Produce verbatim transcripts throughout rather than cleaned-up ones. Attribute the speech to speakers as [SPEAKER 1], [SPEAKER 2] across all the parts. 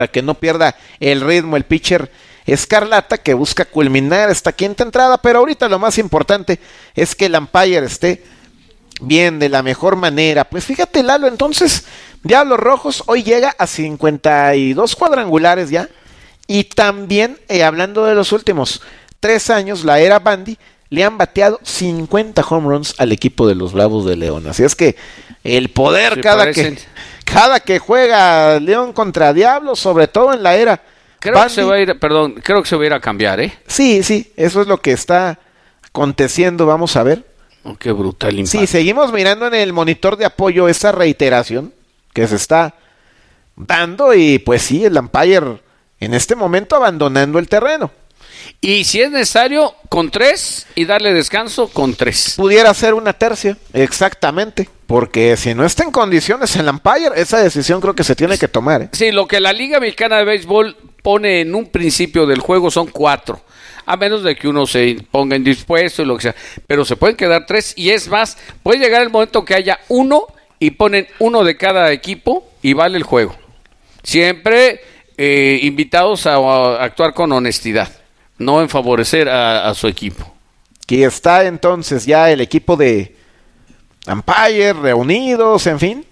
[SPEAKER 1] que no pierda el ritmo el pitcher escarlata, que busca culminar esta quinta entrada, pero ahorita lo más importante es que el umpire esté bien, de la mejor manera. Pues fíjate, Lalo, entonces Diablos Rojos hoy llega a cincuenta y dos cuadrangulares ya, y también, eh, hablando de los últimos tres años, la era Bandy, le han bateado cincuenta home runs al equipo de los Bravos de León. Así es que el poder
[SPEAKER 2] Se
[SPEAKER 1] cada
[SPEAKER 2] parecen.
[SPEAKER 1] que cada que juega León contra Diablos, sobre todo en la era
[SPEAKER 2] Creo
[SPEAKER 1] Bandy,
[SPEAKER 2] que se va a ir, perdón, creo que se va a ir a cambiar, ¿eh?
[SPEAKER 1] Sí, sí, eso es lo que está aconteciendo, vamos a ver.
[SPEAKER 2] Oh, qué brutal impacto.
[SPEAKER 1] Sí, seguimos mirando en el monitor de apoyo esa reiteración que se está dando, y pues sí, el umpire en este momento abandonando el terreno.
[SPEAKER 2] Y si es necesario, con tres y darle descanso, con tres.
[SPEAKER 1] Pudiera ser una tercia, exactamente, porque si no está en condiciones el umpire, esa decisión creo que se tiene que tomar, ¿eh?
[SPEAKER 2] Sí, lo que la Liga Mexicana de Béisbol pone en un principio del juego son cuatro, a menos de que uno se ponga indispuesto y lo que sea, pero se pueden quedar tres, y es más, puede llegar el momento que haya uno y ponen uno de cada equipo y vale el juego. Siempre eh, invitados a, a actuar con honestidad, no en favorecer a, a su equipo.
[SPEAKER 1] Que está entonces ya el equipo de umpire reunidos, en fin.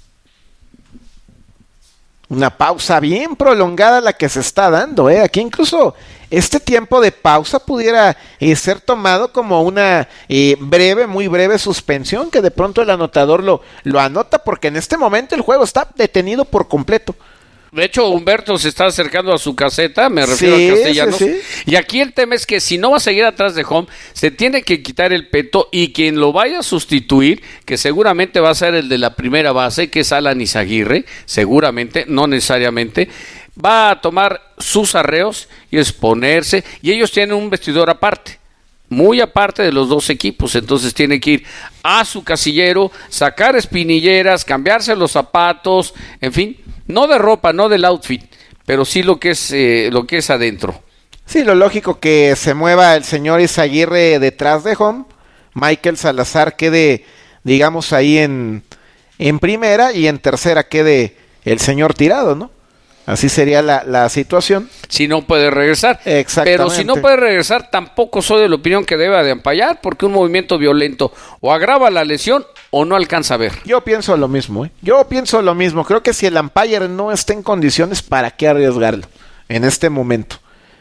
[SPEAKER 1] Una pausa bien prolongada la que se está dando, ¿eh? Aquí incluso este tiempo de pausa pudiera eh, ser tomado como una eh, breve, muy breve suspensión, que de pronto el anotador lo, lo anota, porque en este momento el juego está detenido por completo.
[SPEAKER 2] De hecho, Humberto se está acercando a su caseta, me refiero
[SPEAKER 1] Sí,
[SPEAKER 2] a Castellanos.
[SPEAKER 1] sí, sí.
[SPEAKER 2] Y aquí el tema es que si no va a seguir atrás de home, se tiene que quitar el peto, y quien lo vaya a sustituir, que seguramente va a ser el de la primera base, que es Alan Izaguirre, seguramente, no necesariamente, va a tomar sus arreos y exponerse, y ellos tienen un vestidor aparte, muy aparte de los dos equipos, entonces tiene que ir a su casillero, sacar espinilleras, cambiarse los zapatos, en fin, no de ropa, no del outfit, pero sí lo que es eh, lo que es adentro.
[SPEAKER 1] Sí, lo lógico que se mueva el señor Izaguirre detrás de home, Michael Salazar quede, digamos, ahí en, en primera, y en tercera quede el señor Tirado, ¿no? Así sería la, la situación.
[SPEAKER 2] Si no puede regresar.
[SPEAKER 1] Exactamente.
[SPEAKER 2] Pero si no puede regresar, tampoco soy de la opinión que deba de ampallar, porque un movimiento violento o agrava la lesión o no alcanza a ver.
[SPEAKER 1] Yo pienso lo mismo, ¿eh? Yo pienso lo mismo. Creo que si el umpire no está en condiciones, ¿para qué arriesgarlo en este momento?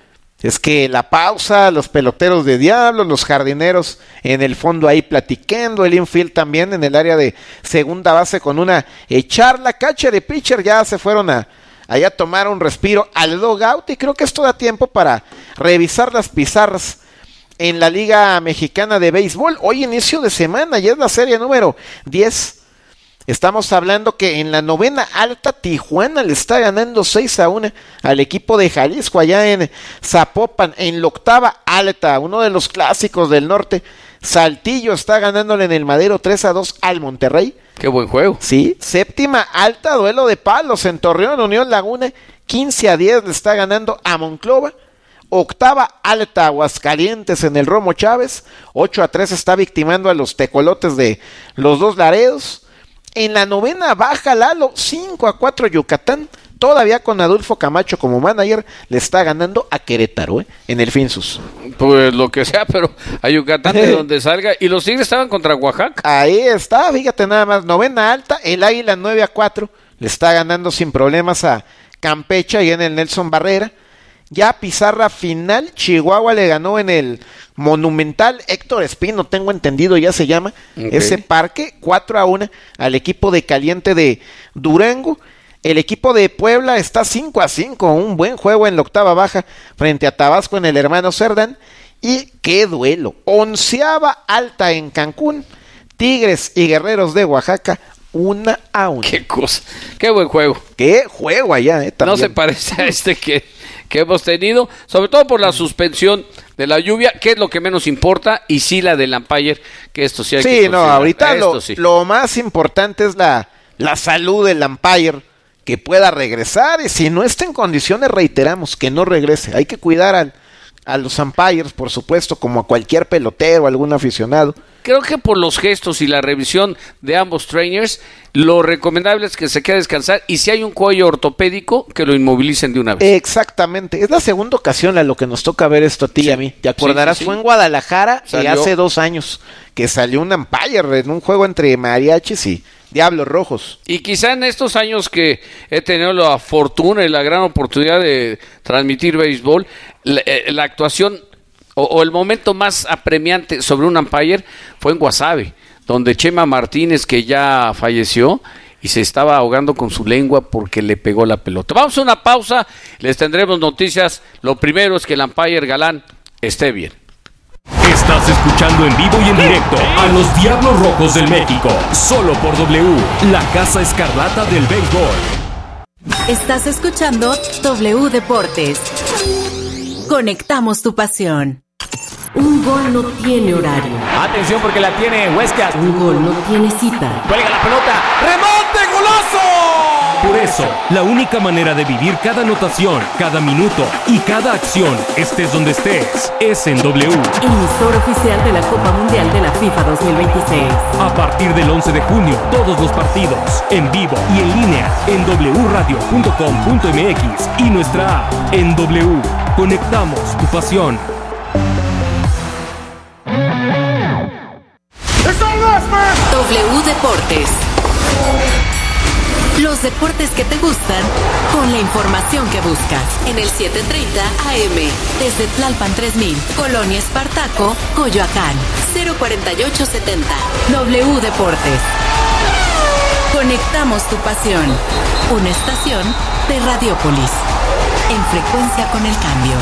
[SPEAKER 1] Es que la pausa, los peloteros de Diablos, los jardineros en el fondo ahí platicando, el infield también en el área de segunda base con una eh, charla, catcher y pitcher ya se fueron a allá tomar un respiro al dugout, y creo que esto da tiempo para revisar las pizarras en la Liga Mexicana de Béisbol. Hoy inicio de semana, ya es la serie número diez. Estamos hablando que en la novena alta Tijuana le está ganando seis a uno al equipo de Jalisco allá en Zapopan. En la octava alta, uno de los clásicos del norte, Saltillo está ganándole en el Madero tres a dos al Monterrey.
[SPEAKER 2] Qué buen juego.
[SPEAKER 1] Sí, séptima alta, duelo de palos en Torreón, Unión Laguna, quince a diez le está ganando a Monclova. Octava alta, Aguascalientes en el Romo Chávez, ocho a tres está victimando a los tecolotes de los Dos Laredos. En la novena baja, Lalo, cinco a cuatro Yucatán, todavía con Adolfo Camacho como manager, le está ganando a Querétaro, ¿eh? En el Finsus.
[SPEAKER 2] Pues lo que sea, pero a Yucatán de donde salga. Y los Tigres estaban contra Oaxaca.
[SPEAKER 1] Ahí está, fíjate nada más, novena alta, el Águila nueve a cuatro, le está ganando sin problemas a Campeche y en el Nelson Barrera. Ya pizarra final, Chihuahua le ganó en el Monumental Héctor Espino, tengo entendido ya se llama, okay, ese parque, cuatro a uno al equipo de Caliente de Durango. El equipo de Puebla está cinco a cinco, un buen juego en la octava baja frente a Tabasco en el Hermano Cerdán. Y qué duelo, onceava alta en Cancún, Tigres y Guerreros de Oaxaca, una a una.
[SPEAKER 2] Qué cosa, qué buen juego.
[SPEAKER 1] Qué juego allá, eh, también.
[SPEAKER 2] No se parece a este que, que hemos tenido, sobre todo por la suspensión de la lluvia, que es lo que menos importa, y sí la del umpire, que esto sí hay
[SPEAKER 1] sí,
[SPEAKER 2] que
[SPEAKER 1] Sí, no, ahorita lo,
[SPEAKER 2] sí.
[SPEAKER 1] lo más importante es la, la salud del umpire, que pueda regresar, y si no está en condiciones, reiteramos, que no regrese. Hay que cuidar al, a los umpires, por supuesto, como a cualquier pelotero, algún aficionado.
[SPEAKER 2] Creo que por los gestos y la revisión de ambos trainers, lo recomendable es que se quede a descansar y si hay un cuello ortopédico, que lo inmovilicen de una vez.
[SPEAKER 1] Exactamente. Es la segunda ocasión a lo que nos toca ver esto a ti
[SPEAKER 2] sí.
[SPEAKER 1] y a mí. Te acordarás, sí, sí, sí. Fue en Guadalajara y hace dos años que salió un umpire en un juego entre mariachis y Diablos Rojos.
[SPEAKER 2] Y quizá en estos años que he tenido la fortuna y la gran oportunidad de transmitir béisbol, la, la actuación o, o el momento más apremiante sobre un umpire fue en Guasave, donde Chema Martínez, que ya falleció, y se estaba ahogando con su lengua porque le pegó la pelota. Vamos a una pausa, les tendremos noticias. Lo primero es que el umpire Galán esté bien.
[SPEAKER 3] Estás escuchando en vivo y en directo a los Diablos Rojos del México, solo por W, la Casa Escarlata del béisbol.
[SPEAKER 4] Estás escuchando W Deportes. Conectamos tu pasión. Un gol no tiene horario.
[SPEAKER 5] Atención porque la tiene Huescas.
[SPEAKER 4] Un gol no tiene cita.
[SPEAKER 5] Cuelga la pelota. ¡Remonte, golazo!
[SPEAKER 3] Por eso, la única manera de vivir cada anotación, cada minuto y cada acción, estés donde estés, es en W.
[SPEAKER 4] Emisor oficial de la Copa Mundial de la FIFA dos mil veintiséis.
[SPEAKER 3] A partir del once de junio, todos los partidos, en vivo y en línea, en doble u radio punto com punto m x y nuestra app en W. Conectamos tu pasión.
[SPEAKER 4] W Deportes. Los deportes que te gustan, con la información que buscas. En el setecientos treinta A M, desde Tlalpan tres mil, Colonia Espartaco, Coyoacán, cero cuarenta y ocho setenta. W Deportes. Conectamos tu pasión. Una estación de Radiópolis. En frecuencia con el cambio.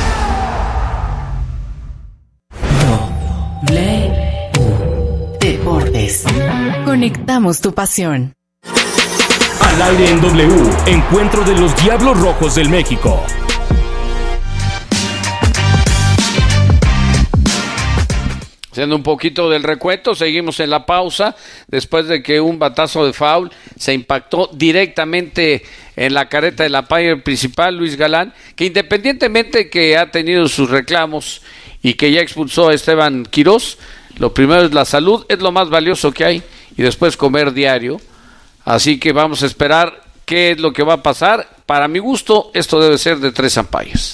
[SPEAKER 4] W Deportes. Conectamos tu pasión.
[SPEAKER 3] Al aire en W, encuentro de los Diablos Rojos del México.
[SPEAKER 2] Haciendo un poquito del recuento, seguimos en la pausa, después de que un batazo de foul se impactó directamente en la careta del umpire principal, Luis Galán, que independientemente que ha tenido sus reclamos y que ya expulsó a Esteban Quirós, lo primero es la salud, es lo más valioso que hay, y después comer diario. Así que vamos a esperar qué es lo que va a pasar. Para mi gusto, esto debe ser de tres umpires.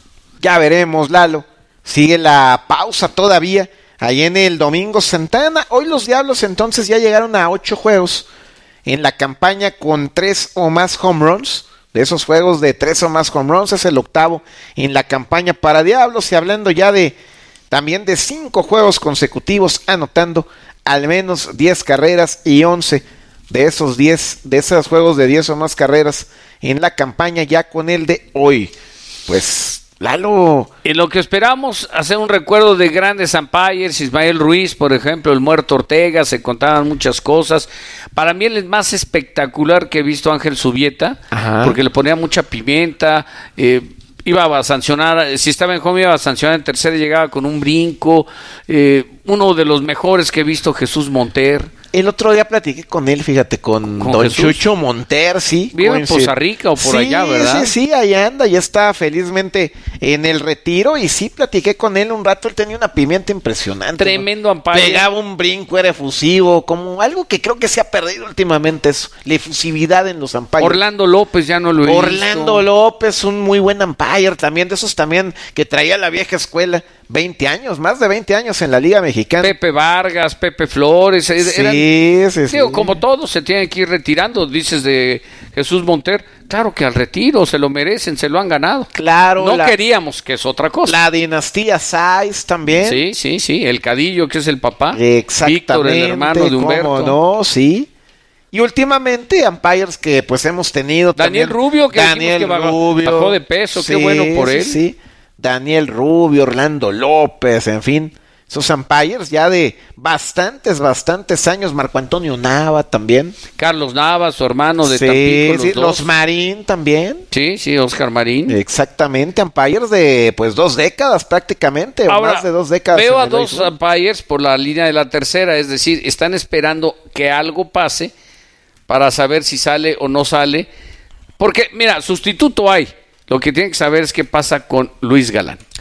[SPEAKER 1] Ya veremos, Lalo. Sigue la pausa todavía. Ahí en el Domingo Santana. Hoy los Diablos entonces ya llegaron a ocho juegos en la campaña con tres o más home runs. De esos juegos de tres o más home runs es el octavo en la campaña para Diablos. Y hablando ya de también de cinco juegos consecutivos anotando al menos diez carreras y once de esos diez, de esos juegos de diez o más carreras en la campaña ya con el de hoy. Pues Lalo.
[SPEAKER 2] En lo que esperamos hacer un recuerdo de grandes umpires, Ismael Ruiz, por ejemplo, el Muerto Ortega, se contaban muchas cosas. Para mí el más espectacular que he visto, Ángel Subieta, Ajá. porque le ponía mucha pimienta, eh, iba a sancionar, si estaba en home iba a sancionar en tercera y llegaba con un brinco. Eh, uno de los mejores que he visto, Jesús Monter.
[SPEAKER 1] El otro día platiqué con él, fíjate, con, ¿Con don Jesús? Chucho Monter, sí.
[SPEAKER 2] Vive en Poza Rica o por
[SPEAKER 1] sí,
[SPEAKER 2] allá, ¿verdad?
[SPEAKER 1] Sí, sí, allá anda, ya está felizmente en el retiro y sí, platiqué con él un rato, él tenía una pimienta impresionante.
[SPEAKER 2] Tremendo
[SPEAKER 1] ¿no?
[SPEAKER 2] umpire.
[SPEAKER 1] Pegaba un brinco, era efusivo, como algo que creo que se ha perdido últimamente, eso, la efusividad en los umpires.
[SPEAKER 2] Orlando López, ya no lo he
[SPEAKER 1] Orlando
[SPEAKER 2] visto.
[SPEAKER 1] Orlando López, un muy buen umpire también, de esos también que traía la vieja escuela. veinte años, más de veinte años en la Liga Mexicana.
[SPEAKER 2] Pepe Vargas, Pepe Flores. Eran,
[SPEAKER 1] sí, sí, sí.
[SPEAKER 2] Digo, como todos se tienen que ir retirando, dices de Jesús Monter. Claro que al retiro se lo merecen, se lo han ganado.
[SPEAKER 1] Claro.
[SPEAKER 2] No
[SPEAKER 1] la,
[SPEAKER 2] queríamos, que es otra cosa.
[SPEAKER 1] La dinastía Sáiz también.
[SPEAKER 2] Sí, sí, sí. El Cadillo, que es el papá.
[SPEAKER 1] Exactamente.
[SPEAKER 2] Víctor, el hermano de Humberto.
[SPEAKER 1] ¿Cómo no? Sí. Y últimamente, umpires que pues hemos tenido
[SPEAKER 2] Daniel
[SPEAKER 1] también.
[SPEAKER 2] Rubio, que,
[SPEAKER 1] Daniel
[SPEAKER 2] que bajó,
[SPEAKER 1] Rubio.
[SPEAKER 2] bajó de peso,
[SPEAKER 1] sí,
[SPEAKER 2] qué bueno por
[SPEAKER 1] sí,
[SPEAKER 2] él.
[SPEAKER 1] Sí. Daniel Rubio, Orlando López, en fin, esos umpires ya de bastantes, bastantes años. Marco Antonio Nava también.
[SPEAKER 2] Carlos Nava, su hermano de
[SPEAKER 1] sí,
[SPEAKER 2] Tampico, los
[SPEAKER 1] sí,
[SPEAKER 2] dos.
[SPEAKER 1] Los Marín también.
[SPEAKER 2] Sí, sí, Oscar Marín.
[SPEAKER 1] Exactamente, umpires de pues dos décadas prácticamente,
[SPEAKER 2] Ahora,
[SPEAKER 1] o más de dos décadas.
[SPEAKER 2] Veo a dos béisbol. umpires por la línea de la tercera, es decir, están esperando que algo pase para saber si sale o no sale. Porque, mira, sustituto hay. Lo que tienen que saber es qué pasa con Luis Galán.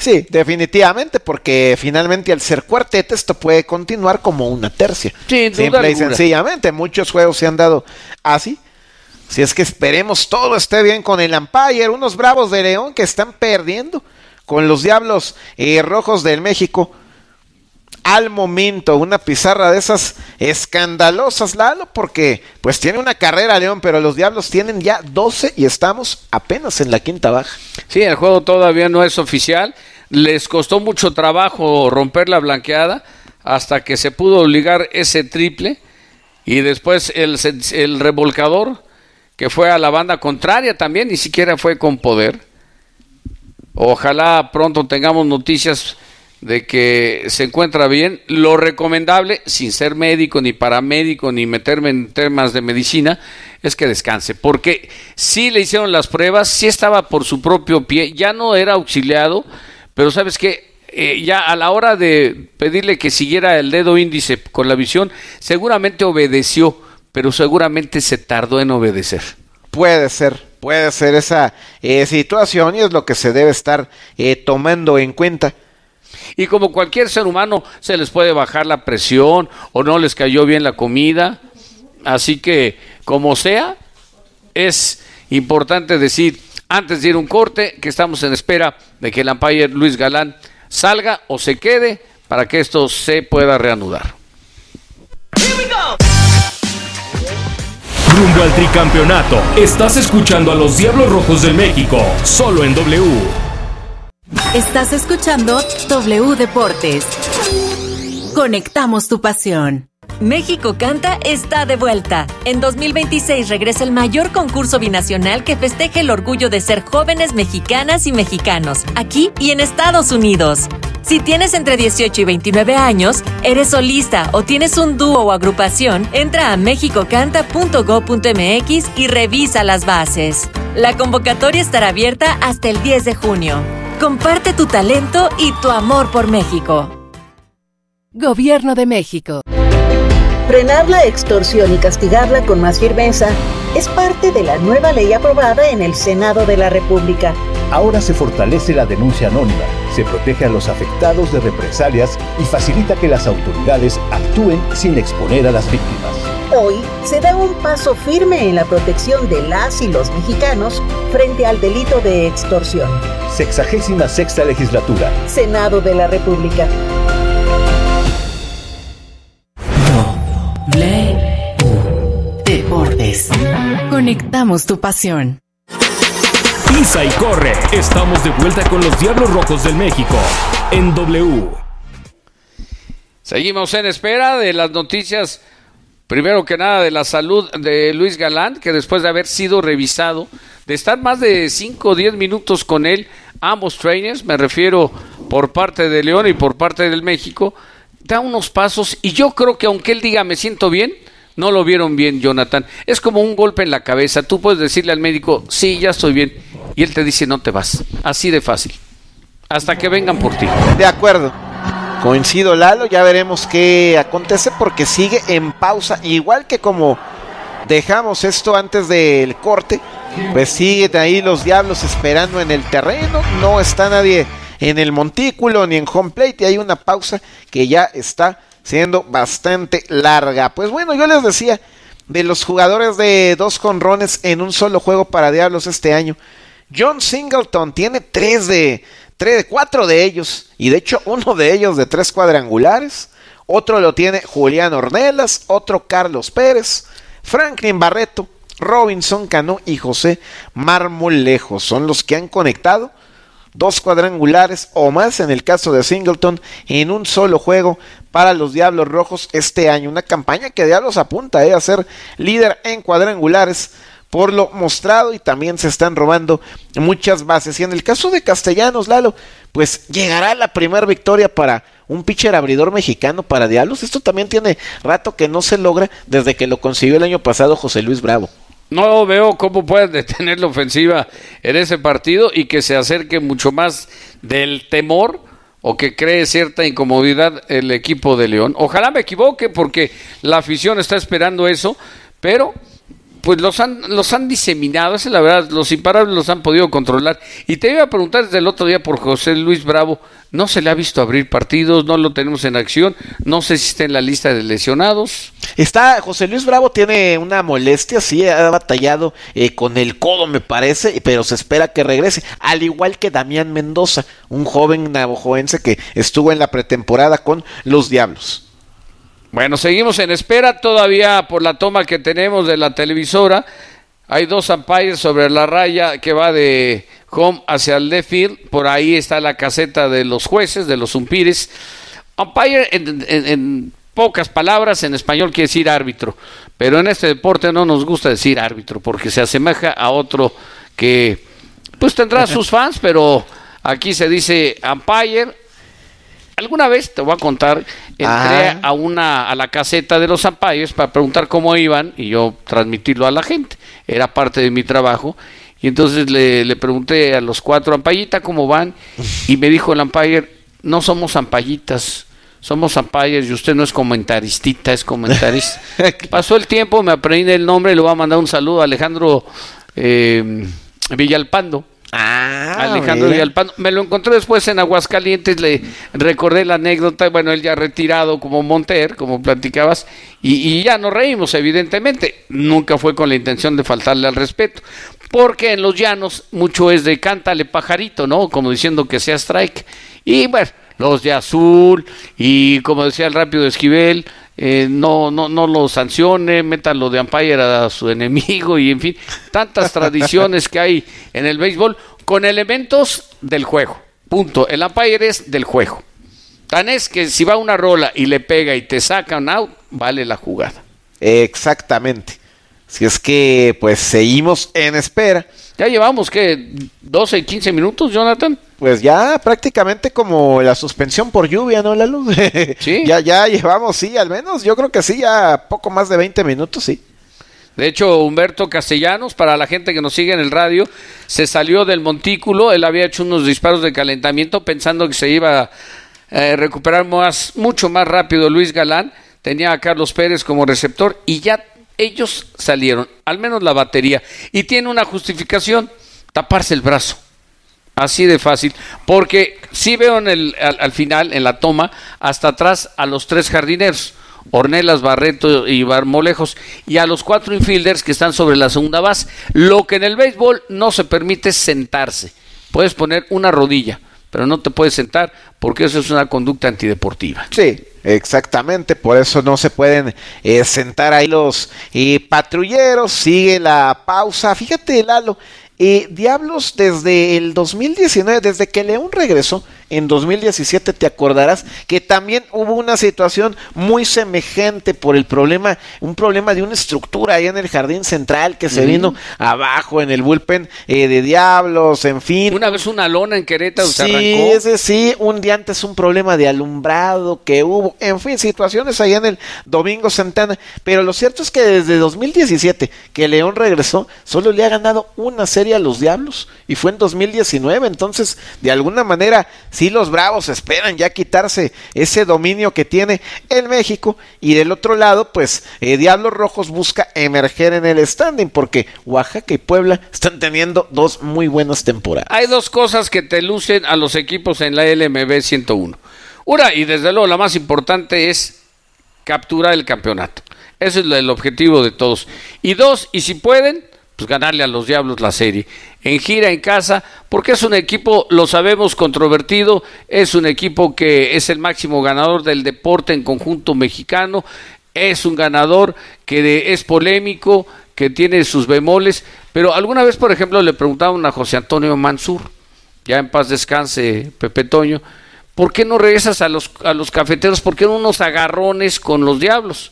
[SPEAKER 1] Sí, definitivamente, porque finalmente al ser cuarteto esto puede continuar como una tercia.
[SPEAKER 2] Sin duda
[SPEAKER 1] Simple y
[SPEAKER 2] alguna.
[SPEAKER 1] sencillamente, muchos juegos se han dado así. Si es que esperemos todo esté bien con el umpire, unos Bravos de León que están perdiendo con los Diablos eh, Rojos del México. Al momento, una pizarra de esas escandalosas, Lalo, porque pues tiene una carrera León, pero los Diablos tienen ya doce y estamos apenas en la quinta baja.
[SPEAKER 2] Sí, el juego todavía no es oficial. Les costó mucho trabajo romper la blanqueada hasta que se pudo ligar ese triple y después el, el revolcador que fue a la banda contraria también, ni siquiera fue con poder. Ojalá pronto tengamos noticias de que se encuentra bien. Lo recomendable, sin ser médico ni paramédico ni meterme en temas de medicina, es que descanse, porque sí le hicieron las pruebas, sí estaba por su propio pie, ya no era auxiliado, pero sabes qué, eh, ya a la hora de pedirle que siguiera el dedo índice con la visión, seguramente obedeció, pero seguramente se tardó en obedecer.
[SPEAKER 1] Puede ser, puede ser esa eh, situación y es lo que se debe estar eh, tomando en cuenta.
[SPEAKER 2] Y como cualquier ser humano, se les puede bajar la presión o no les cayó bien la comida. Así que, como sea, es importante decir, antes de ir a un corte, que estamos en espera de que el umpire Luis Galán salga o se quede para que esto se pueda reanudar.
[SPEAKER 3] Rumbo al tricampeonato. Estás escuchando a los Diablos Rojos del México, solo en W.
[SPEAKER 4] Estás escuchando W Deportes. Conectamos tu pasión.
[SPEAKER 6] México Canta está de vuelta. En dos mil veintiséis regresa el mayor concurso binacional que festeja el orgullo de ser jóvenes mexicanas y mexicanos, aquí y en Estados Unidos. Si tienes entre dieciocho y veintinueve años, eres solista o tienes un dúo o agrupación, entra a mexico canta punto gob punto m x y revisa las bases. La convocatoria estará abierta hasta el diez de junio. Comparte tu talento y tu amor por México.
[SPEAKER 7] Gobierno de México.
[SPEAKER 8] Frenar la extorsión y castigarla con más firmeza es parte de la nueva ley aprobada en el Senado de la República.
[SPEAKER 9] Ahora se fortalece la denuncia anónima, se protege a los afectados de represalias y facilita que las autoridades actúen sin exponer a las víctimas.
[SPEAKER 8] Hoy se da un paso firme en la protección de las y los mexicanos frente al delito de extorsión.
[SPEAKER 9] Sexagésima sexta legislatura.
[SPEAKER 8] Senado de la República.
[SPEAKER 4] W Deportes. Conectamos tu pasión.
[SPEAKER 3] Pisa y corre. Estamos de vuelta con los Diablos Rojos del México en W.
[SPEAKER 2] Seguimos en espera de las noticias, primero que nada de la salud de Luis Galán, que después de haber sido revisado, de estar más de cinco o diez minutos con él, ambos trainers, me refiero por parte de León y por parte del México, da unos pasos y yo creo que aunque él diga me siento bien, no lo vieron bien, Jonathan. Es como un golpe en la cabeza. Tú puedes decirle al médico, sí, ya estoy bien, y él te dice, no te vas. Así de fácil. Hasta que vengan por ti.
[SPEAKER 1] De acuerdo. Coincido, Lalo. Ya veremos qué acontece porque sigue en pausa. Igual que como dejamos esto antes del corte, pues siguen ahí los Diablos esperando en el terreno. No está nadie en el montículo ni en home plate. Y hay una pausa que ya está siendo bastante larga. Pues bueno, yo les decía de los jugadores de dos jonrones en un solo juego para Diablos este año. John Singleton tiene tres de, tres, cuatro de ellos, y de hecho uno de ellos de tres cuadrangulares. Otro lo tiene Julián Ornelas, otro Carlos Pérez, Franklin Barreto, Robinson Cano y José Marmolejo. Son los que han conectado dos cuadrangulares o más en el caso de Singleton en un solo juego para los Diablos Rojos este año. Una campaña que Diablos apunta eh, a ser líder en cuadrangulares por lo mostrado, y también se están robando muchas bases. Y en el caso de Castellanos, Lalo, pues llegará la primera victoria para un pitcher abridor mexicano para Diablos. Esto también tiene rato que no se logra desde que lo consiguió el año pasado José Luis Bravo.
[SPEAKER 2] No veo cómo pueden detener la ofensiva en ese partido y que se acerque mucho más del temor o que cree cierta incomodidad el equipo de León. Ojalá me equivoque porque la afición está esperando eso, pero pues los han, los han diseminado, esa es la verdad, los imparables los han podido controlar. Y te iba a preguntar desde el otro día por José Luis Bravo, no se le ha visto abrir partidos, no lo tenemos en acción, no sé si está en la lista de lesionados.
[SPEAKER 1] Está, José Luis Bravo tiene una molestia, sí, ha batallado eh, con el codo me parece, pero se espera que regrese, al igual que Damián Mendoza, un joven navajoense que estuvo en la pretemporada con los Diablos.
[SPEAKER 2] Bueno, seguimos en espera todavía por la toma que tenemos de la televisora. Hay dos umpires sobre la raya que va de home hacia el left field. Por ahí está la caseta de los jueces, de los umpires. Umpire, en, en, en pocas palabras, en español quiere decir árbitro. Pero en este deporte no nos gusta decir árbitro porque se asemeja a otro que pues tendrá sus fans, pero aquí se dice umpire. Alguna vez, te voy a contar, entré ah. a una a la caseta de los umpires para preguntar cómo iban y yo transmitirlo a la gente. Era parte de mi trabajo. Y entonces le, le pregunté a los cuatro, umpallita, ¿cómo van? Y me dijo el umpire, no somos umpallitas, somos umpires y usted no es comentaristita, es comentarista. Pasó el tiempo, me aprendí el nombre y le voy a mandar un saludo a Alejandro eh, Villalpando.
[SPEAKER 1] Ah,
[SPEAKER 2] Alejandro Villalpando, me lo encontré después en Aguascalientes, le recordé la anécdota, bueno, él ya retirado como Monter, como platicabas, y, y ya nos reímos, evidentemente, nunca fue con la intención de faltarle al respeto, porque en los llanos mucho es de cántale pajarito, ¿no? Como diciendo que sea strike, y bueno, los de azul, y como decía el rápido Esquivel, eh, no, no, no lo sancione, métanlo de umpire a su enemigo, y en fin, tantas tradiciones que hay en el béisbol, con elementos del juego, punto, el umpire es del juego, tan es que si va una rola y le pega y te saca un out, vale la jugada.
[SPEAKER 1] Exactamente, si es que pues seguimos en espera.
[SPEAKER 2] Ya llevamos, ¿qué? doce, quince minutos, Jonathan.
[SPEAKER 1] Pues ya prácticamente como la suspensión por lluvia, ¿no, Lalo?
[SPEAKER 2] Sí.
[SPEAKER 1] ya, ya llevamos, sí, al menos, yo creo que sí, ya poco más de veinte minutos, sí.
[SPEAKER 2] De hecho, Humberto Castellanos, para la gente que nos sigue en el radio, se salió del montículo, él había hecho unos disparos de calentamiento pensando que se iba a eh, recuperar más, mucho más rápido Luis Galán, tenía a Carlos Pérez como receptor y ya ellos salieron, al menos la batería, y tiene una justificación, taparse el brazo. Así de fácil, porque sí veo en el, al, al final, en la toma, hasta atrás a los tres jardineros, Ornelas, Barreto y Marmolejos, y a los cuatro infielders que están sobre la segunda base. Lo que en el béisbol no se permite es sentarse. Puedes poner una rodilla, pero no te puedes sentar porque eso es una conducta antideportiva.
[SPEAKER 1] Sí, exactamente, por eso no se pueden eh, sentar ahí los eh, patrulleros. Sigue la pausa. Fíjate, Lalo, eh, Diablos desde el dos mil diecinueve, desde que León regresó en dos mil diecisiete, te acordarás que también hubo una situación muy semejante por el problema, un problema de una estructura ahí en el jardín central que se uh-huh. vino abajo en el bullpen eh, de Diablos, en fin.
[SPEAKER 2] Una vez una lona en Querétaro
[SPEAKER 1] sí,
[SPEAKER 2] se arrancó.
[SPEAKER 1] Ese sí, un día antes un problema de alumbrado que hubo, en fin, situaciones ahí en el Domingo Santana, pero lo cierto es que desde dos mil diecisiete que León regresó, solo le ha ganado una serie a los Diablos y fue en dos mil diecinueve, entonces de alguna manera sí los Bravos esperan ya quitarse ese dominio que tiene el México, y del otro lado pues eh, Diablos Rojos busca emerger en el standing porque Oaxaca y Puebla están teniendo dos muy buenas temporadas.
[SPEAKER 2] Hay dos cosas que te lucen a los equipos en la L M B ciento uno. Una, y desde luego la más importante, es capturar el campeonato. Ese es el objetivo de todos. Y dos, y si pueden, pues ganarle a los Diablos la serie, en gira, en casa, porque es un equipo, lo sabemos, controvertido, es un equipo que es el máximo ganador del deporte en conjunto mexicano, es un ganador que de, es polémico, que tiene sus bemoles, pero alguna vez, por ejemplo, le preguntaban a José Antonio Mansur, ya en paz descanse Pepe Toño, ¿por qué no regresas a los, a los cafeteros? ¿Por qué no unos agarrones con los Diablos?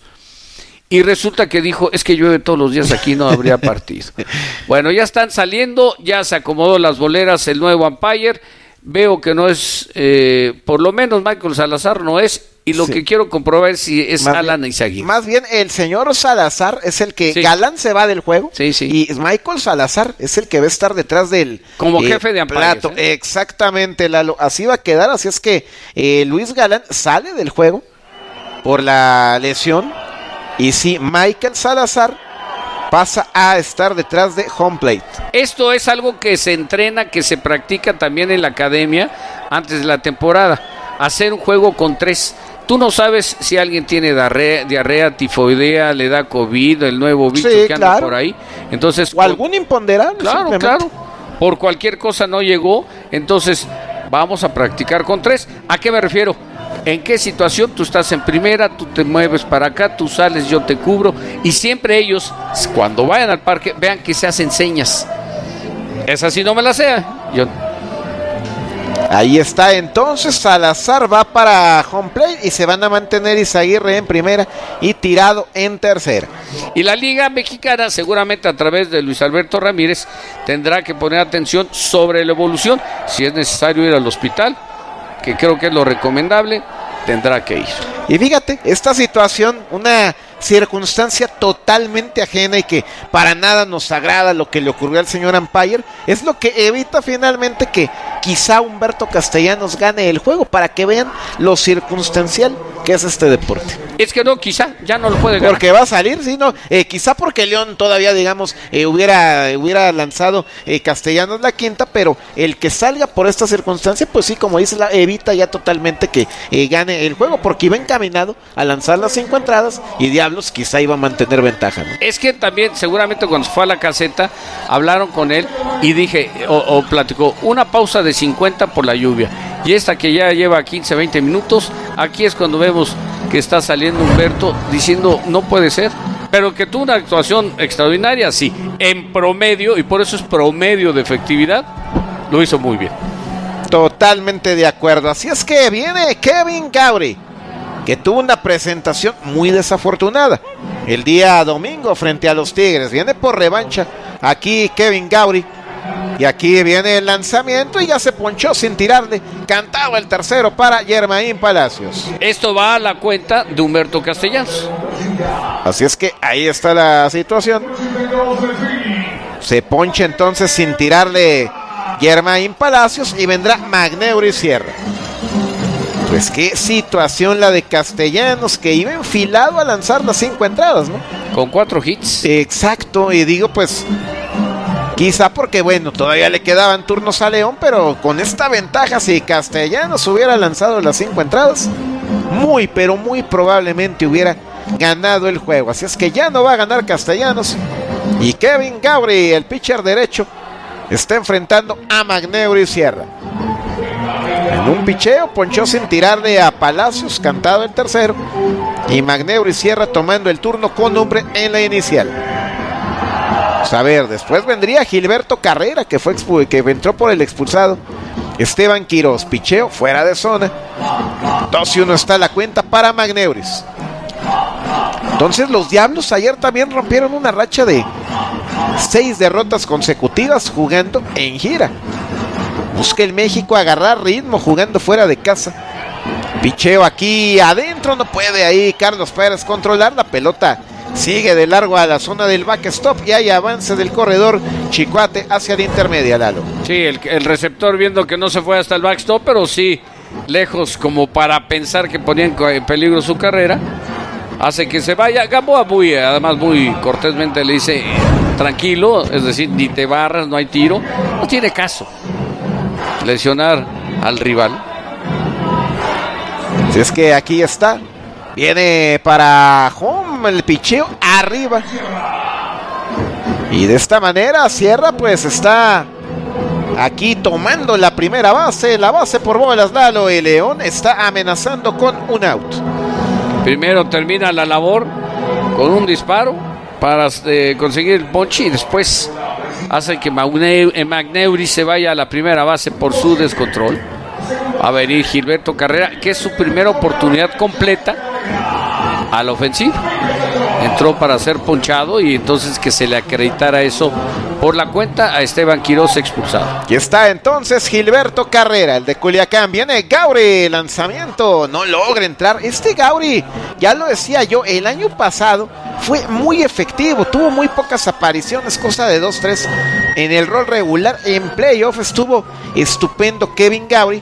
[SPEAKER 2] Y resulta que dijo, es que llueve todos los días aquí, no habría partido. Bueno, ya están saliendo, ya se acomodó las boleras el nuevo umpire, veo que no es, eh, por lo menos Michael Salazar no es, y lo sí. que quiero comprobar es si es más Alan Izaguirre.
[SPEAKER 1] Más bien el señor Salazar es el que, sí. Galán se va del juego,
[SPEAKER 2] sí, sí.
[SPEAKER 1] y Michael Salazar es el que va a estar detrás del
[SPEAKER 2] como eh, jefe de umpires,
[SPEAKER 1] plato.
[SPEAKER 2] ¿eh?
[SPEAKER 1] Exactamente, Lalo, así va a quedar, así es que eh, Luis Galán sale del juego por la lesión. Y sí, Michael Salazar pasa a estar detrás de home plate.
[SPEAKER 2] Esto es algo que se entrena, que se practica también en la academia antes de la temporada. Hacer un juego con tres. Tú no sabes si alguien tiene diarrea, diarrea tifoidea, le da COVID, el nuevo bicho
[SPEAKER 1] sí,
[SPEAKER 2] que anda
[SPEAKER 1] claro.
[SPEAKER 2] por ahí. Entonces,
[SPEAKER 1] o algún imponderable.
[SPEAKER 2] Claro, claro. Por cualquier cosa no llegó. Entonces, vamos a practicar con tres. ¿A qué me refiero? ¿En qué situación? Tú estás en primera, tú te mueves para acá, tú sales, yo te cubro. Y siempre ellos, cuando vayan al parque, vean que se hacen señas. Esa sí no me la sé. Yo...
[SPEAKER 1] Ahí está, entonces Salazar va para home plate y se van a mantener Izaguirre en primera y Tirado en tercera.
[SPEAKER 2] Y la Liga Mexicana, seguramente a través de Luis Alberto Ramírez, tendrá que poner atención sobre la evolución. Si es necesario ir al hospital, que creo que es lo recomendable, tendrá que ir.
[SPEAKER 1] Y fíjate, esta situación, una circunstancia totalmente ajena y que para nada nos agrada lo que le ocurrió al señor umpire, es lo que evita finalmente que quizá Humberto Castellanos gane el juego, para que vean lo circunstancial que es este deporte.
[SPEAKER 2] Es que no, quizá ya no lo puede ganar.
[SPEAKER 1] Porque va a salir, sí, no, eh, quizá porque León todavía, digamos, eh, hubiera, hubiera lanzado eh, Castellanos la quinta, pero el que salga por esta circunstancia, pues sí, como dice, la evita ya totalmente que eh, gane el juego, porque iba encaminado a lanzar las cinco entradas y Diablos quizá iba a mantener ventaja, ¿no?
[SPEAKER 2] Es que también, seguramente cuando fue a la caseta, hablaron con él y dije, o, o platicó, una pausa de cincuenta por la lluvia, y esta que ya lleva quince, veinte minutos, aquí es cuando vemos que está saliendo Humberto diciendo no puede ser, pero que tuvo una actuación extraordinaria, sí, en promedio, y por eso es promedio de efectividad, lo hizo muy bien.
[SPEAKER 1] Totalmente de acuerdo, así es que viene Kevin Gowdy, que tuvo una presentación muy desafortunada el día domingo frente a los Tigres, viene por revancha aquí Kevin Gowdy. Y aquí viene el lanzamiento y ya se ponchó sin tirarle. Cantado el tercero para Yermaín Palacios.
[SPEAKER 2] Esto va a la cuenta de Humberto Castellanos.
[SPEAKER 1] Así es que ahí está la situación. Se poncha entonces sin tirarle Yermaín Palacios y vendrá Magneuri Sierra. Pues qué situación la de Castellanos, que iba enfilado a lanzar las cinco entradas, ¿no?
[SPEAKER 2] Con cuatro hits.
[SPEAKER 1] Exacto, y digo pues... Quizá porque, bueno, todavía le quedaban turnos a León, pero con esta ventaja, si Castellanos hubiera lanzado las cinco entradas, muy, pero muy probablemente hubiera ganado el juego. Así es que ya no va a ganar Castellanos. Y Kevin Gowdy, el pitcher derecho, está enfrentando a Magneuri Sierra. En un picheo, ponchó sin tirarle a Palacios, cantado el tercero. Y Magneuri Sierra tomando el turno con hombre en la inicial. A ver, después vendría Gilberto Carrera, que fue expu- que entró por el expulsado Esteban Quiroz, picheo fuera de zona. dos y uno está la cuenta para Magneuris. Entonces los Diablos ayer también rompieron una racha de seis derrotas consecutivas jugando en gira. Busca el México agarrar ritmo jugando fuera de casa. Picheo aquí adentro, no puede ahí Carlos Pérez controlar la pelota. Sigue de largo a la zona del backstop y hay avance del corredor Chicoate hacia la intermedia, Lalo.
[SPEAKER 2] Sí, el, el receptor viendo que no se fue hasta el backstop, pero sí lejos como para pensar que ponían en peligro su carrera, hace que se vaya. Gamboa muy, además muy cortésmente le dice tranquilo, es decir, ni te barras, no hay tiro. No tiene caso lesionar al rival.
[SPEAKER 1] Si es que aquí está. Viene para home el picheo arriba. Y de esta manera Sierra pues está aquí tomando la primera base. La base por bolas, Lalo. Y León está amenazando con un out.
[SPEAKER 2] Primero termina la labor con un disparo para eh, conseguir el ponche y después hace que Magneuri se vaya a la primera base por su descontrol. Va a venir Gilberto Carrera, que es su primera oportunidad completa a la ofensiva. Entró para ser ponchado y entonces que se le acreditara eso por la cuenta a Esteban Quiroz expulsado.
[SPEAKER 1] Y está entonces Gilberto Carrera, el de Culiacán. Viene Gowdy, lanzamiento, no logra entrar. Este Gowdy, ya lo decía yo, el año pasado fue muy efectivo, tuvo muy pocas apariciones, cosa de dos tres en el rol regular. En playoff estuvo estupendo Kevin Gowdy.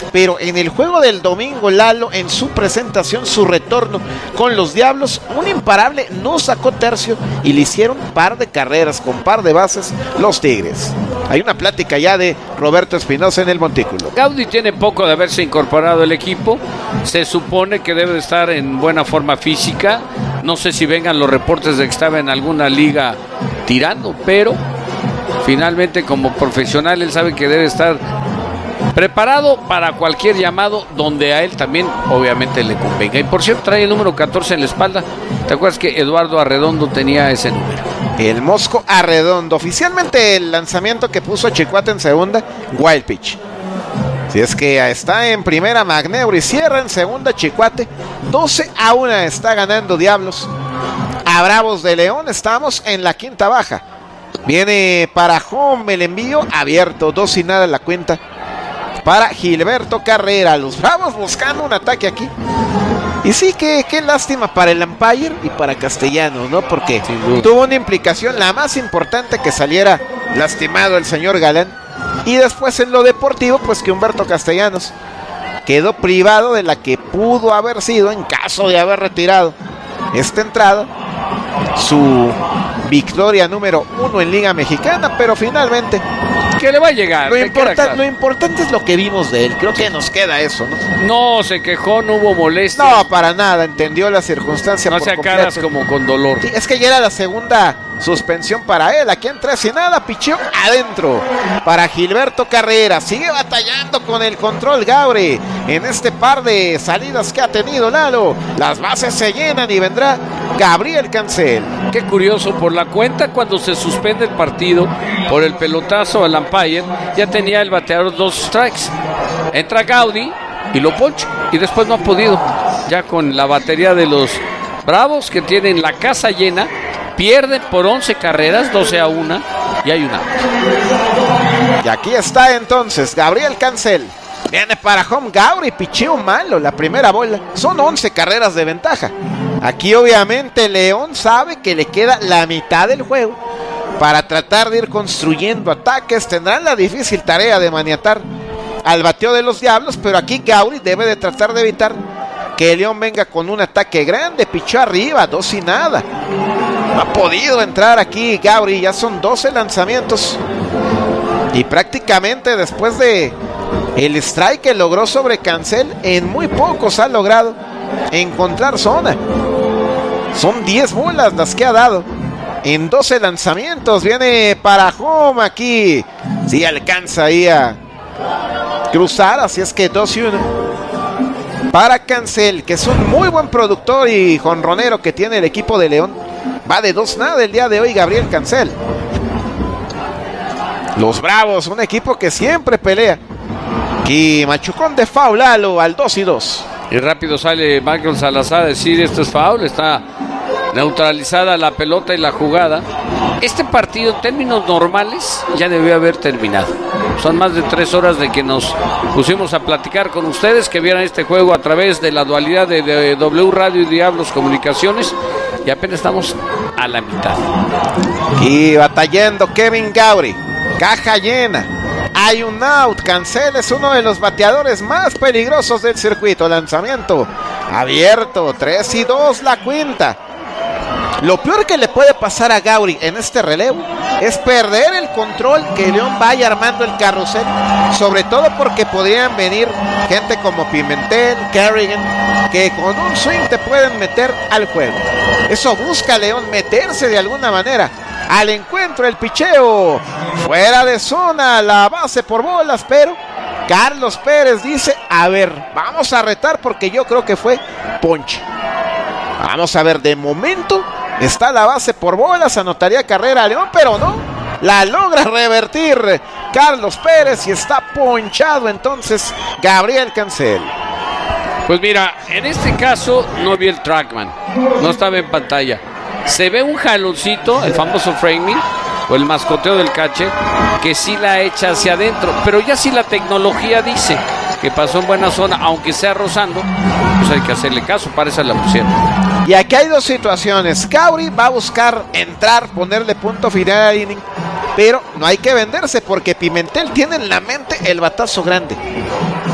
[SPEAKER 1] pero en el juego del domingo, Lalo, en su presentación, su retorno con los Diablos, un imparable no sacó tercio y le hicieron par de carreras con par de bases los Tigres. Hay una plática ya de Roberto Espinosa en el montículo.
[SPEAKER 2] Gaudy tiene poco de haberse incorporado al equipo, se supone que debe de estar en buena forma física, no sé si vengan los reportes de que estaba en alguna liga tirando, pero finalmente como profesional él sabe que debe estar preparado para cualquier llamado donde a él también obviamente le convenga. Y por cierto trae el número catorce en la espalda. ¿Te acuerdas que Eduardo Arredondo tenía ese número?
[SPEAKER 1] El Mosco Arredondo. Oficialmente el lanzamiento que puso Chicuate en segunda, wild pitch. Si es que está en primera Magneuro y cierra en segunda Chicuate. doce a uno está ganando Diablos a Bravos de León. Estamos en la quinta baja. Viene para home el envío abierto, dos y nada la cuenta para Gilberto Carrera. Los Bravos buscando un ataque aquí. Y sí, que qué lástima para el umpire y para Castellanos, ¿no? Porque tuvo una implicación, la más importante, que saliera lastimado el señor Galán. Y después en lo deportivo, pues que Humberto Castellanos quedó privado de la que pudo haber sido, en caso de haber retirado esta entrada, su victoria número uno en Liga Mexicana, pero finalmente
[SPEAKER 2] que le va a llegar.
[SPEAKER 1] Lo, importa, claro. Lo importante es lo que vimos de él. Creo que nos queda eso, ¿no?
[SPEAKER 2] No, se quejó, no hubo molestia.
[SPEAKER 1] No, para nada, entendió la circunstancia.
[SPEAKER 2] No
[SPEAKER 1] por
[SPEAKER 2] se acaras como con dolor.
[SPEAKER 1] Sí, es que ya era la segunda suspensión para él. Aquí en tres y nada, picheo adentro para Gilberto Carrera. Sigue batallando con el control Gauri en este par de salidas que ha tenido Lalo. Las bases se llenan y vendrá Gabriel Cancel.
[SPEAKER 2] Qué curioso, por la cuenta cuando se suspende el partido por el pelotazo al umpire, ya tenía el bateador dos strikes. Entra Gaudy y lo poncha y después no ha podido. Ya con la batería de los Bravos, que tienen la casa llena, pierden por once carreras, doce a uno, y hay un out.
[SPEAKER 1] Y aquí está entonces Gabriel Cancel. Viene para home Gauri, picheo malo, la primera bola. Son once carreras de ventaja. Aquí obviamente León sabe que le queda la mitad del juego para tratar de ir construyendo ataques. Tendrán la difícil tarea de maniatar al bateo de los Diablos, pero aquí Gauri debe de tratar de evitar que León venga con un ataque grande. Pichó arriba, dos y nada. No ha podido entrar aquí Gauri, ya son doce lanzamientos. Y prácticamente después de el strike que logró sobre Cancel, en muy pocos ha logrado encontrar zona. Son diez bolas las que ha dado en doce lanzamientos. Viene para home aquí. Sí alcanza ahí a cruzar, así es que dos y uno para Cancel, que es un muy buen productor y jonronero que tiene el equipo de León. Va de dos nada el día de hoy Gabriel Cancel. Los Bravos, un equipo que siempre pelea. Aquí machucón de foul Lalo al dos y dos.
[SPEAKER 2] Y rápido sale Michael Salazar a decir esto es foul, está neutralizada la pelota y la jugada. Este partido en términos normales ya debió haber terminado. Son más de tres horas de que nos pusimos a platicar con ustedes, que vieran este juego a través de la dualidad de, de W Radio y Diablos Comunicaciones, y apenas estamos a la mitad.
[SPEAKER 1] Y batallando Kevin Gauri, caja llena. Hay un out. Cancel es uno de los bateadores más peligrosos del circuito. Lanzamiento abierto, tres y dos la cuenta. Lo peor que le puede pasar a Gauri en este relevo es perder el control, que León vaya armando el carrusel, sobre todo porque podrían venir gente como Pimentel, Kerrigan, que con un swing te pueden meter al juego. Eso busca León, meterse de alguna manera al encuentro. El picheo fuera de zona, la base por bolas, pero Carlos Pérez dice, a ver, vamos a retar porque yo creo que fue ponche. Vamos a ver, de momento está la base por bolas, anotaría carrera a León, pero no, la logra revertir Carlos Pérez y está ponchado entonces Gabriel Cancel.
[SPEAKER 2] Pues mira, en este caso no vi el trackman, no estaba en pantalla. Se ve un jaloncito, el famoso framing, o el mascoteo del catcher, que sí la echa hacia adentro, pero ya si la tecnología dice que pasó en buena zona, aunque sea rozando, pues hay que hacerle caso, para esa la pusieron.
[SPEAKER 1] Y aquí hay dos situaciones. Gauri va a buscar entrar, ponerle punto final al inning, pero no hay que venderse porque Pimentel tiene en la mente el batazo grande.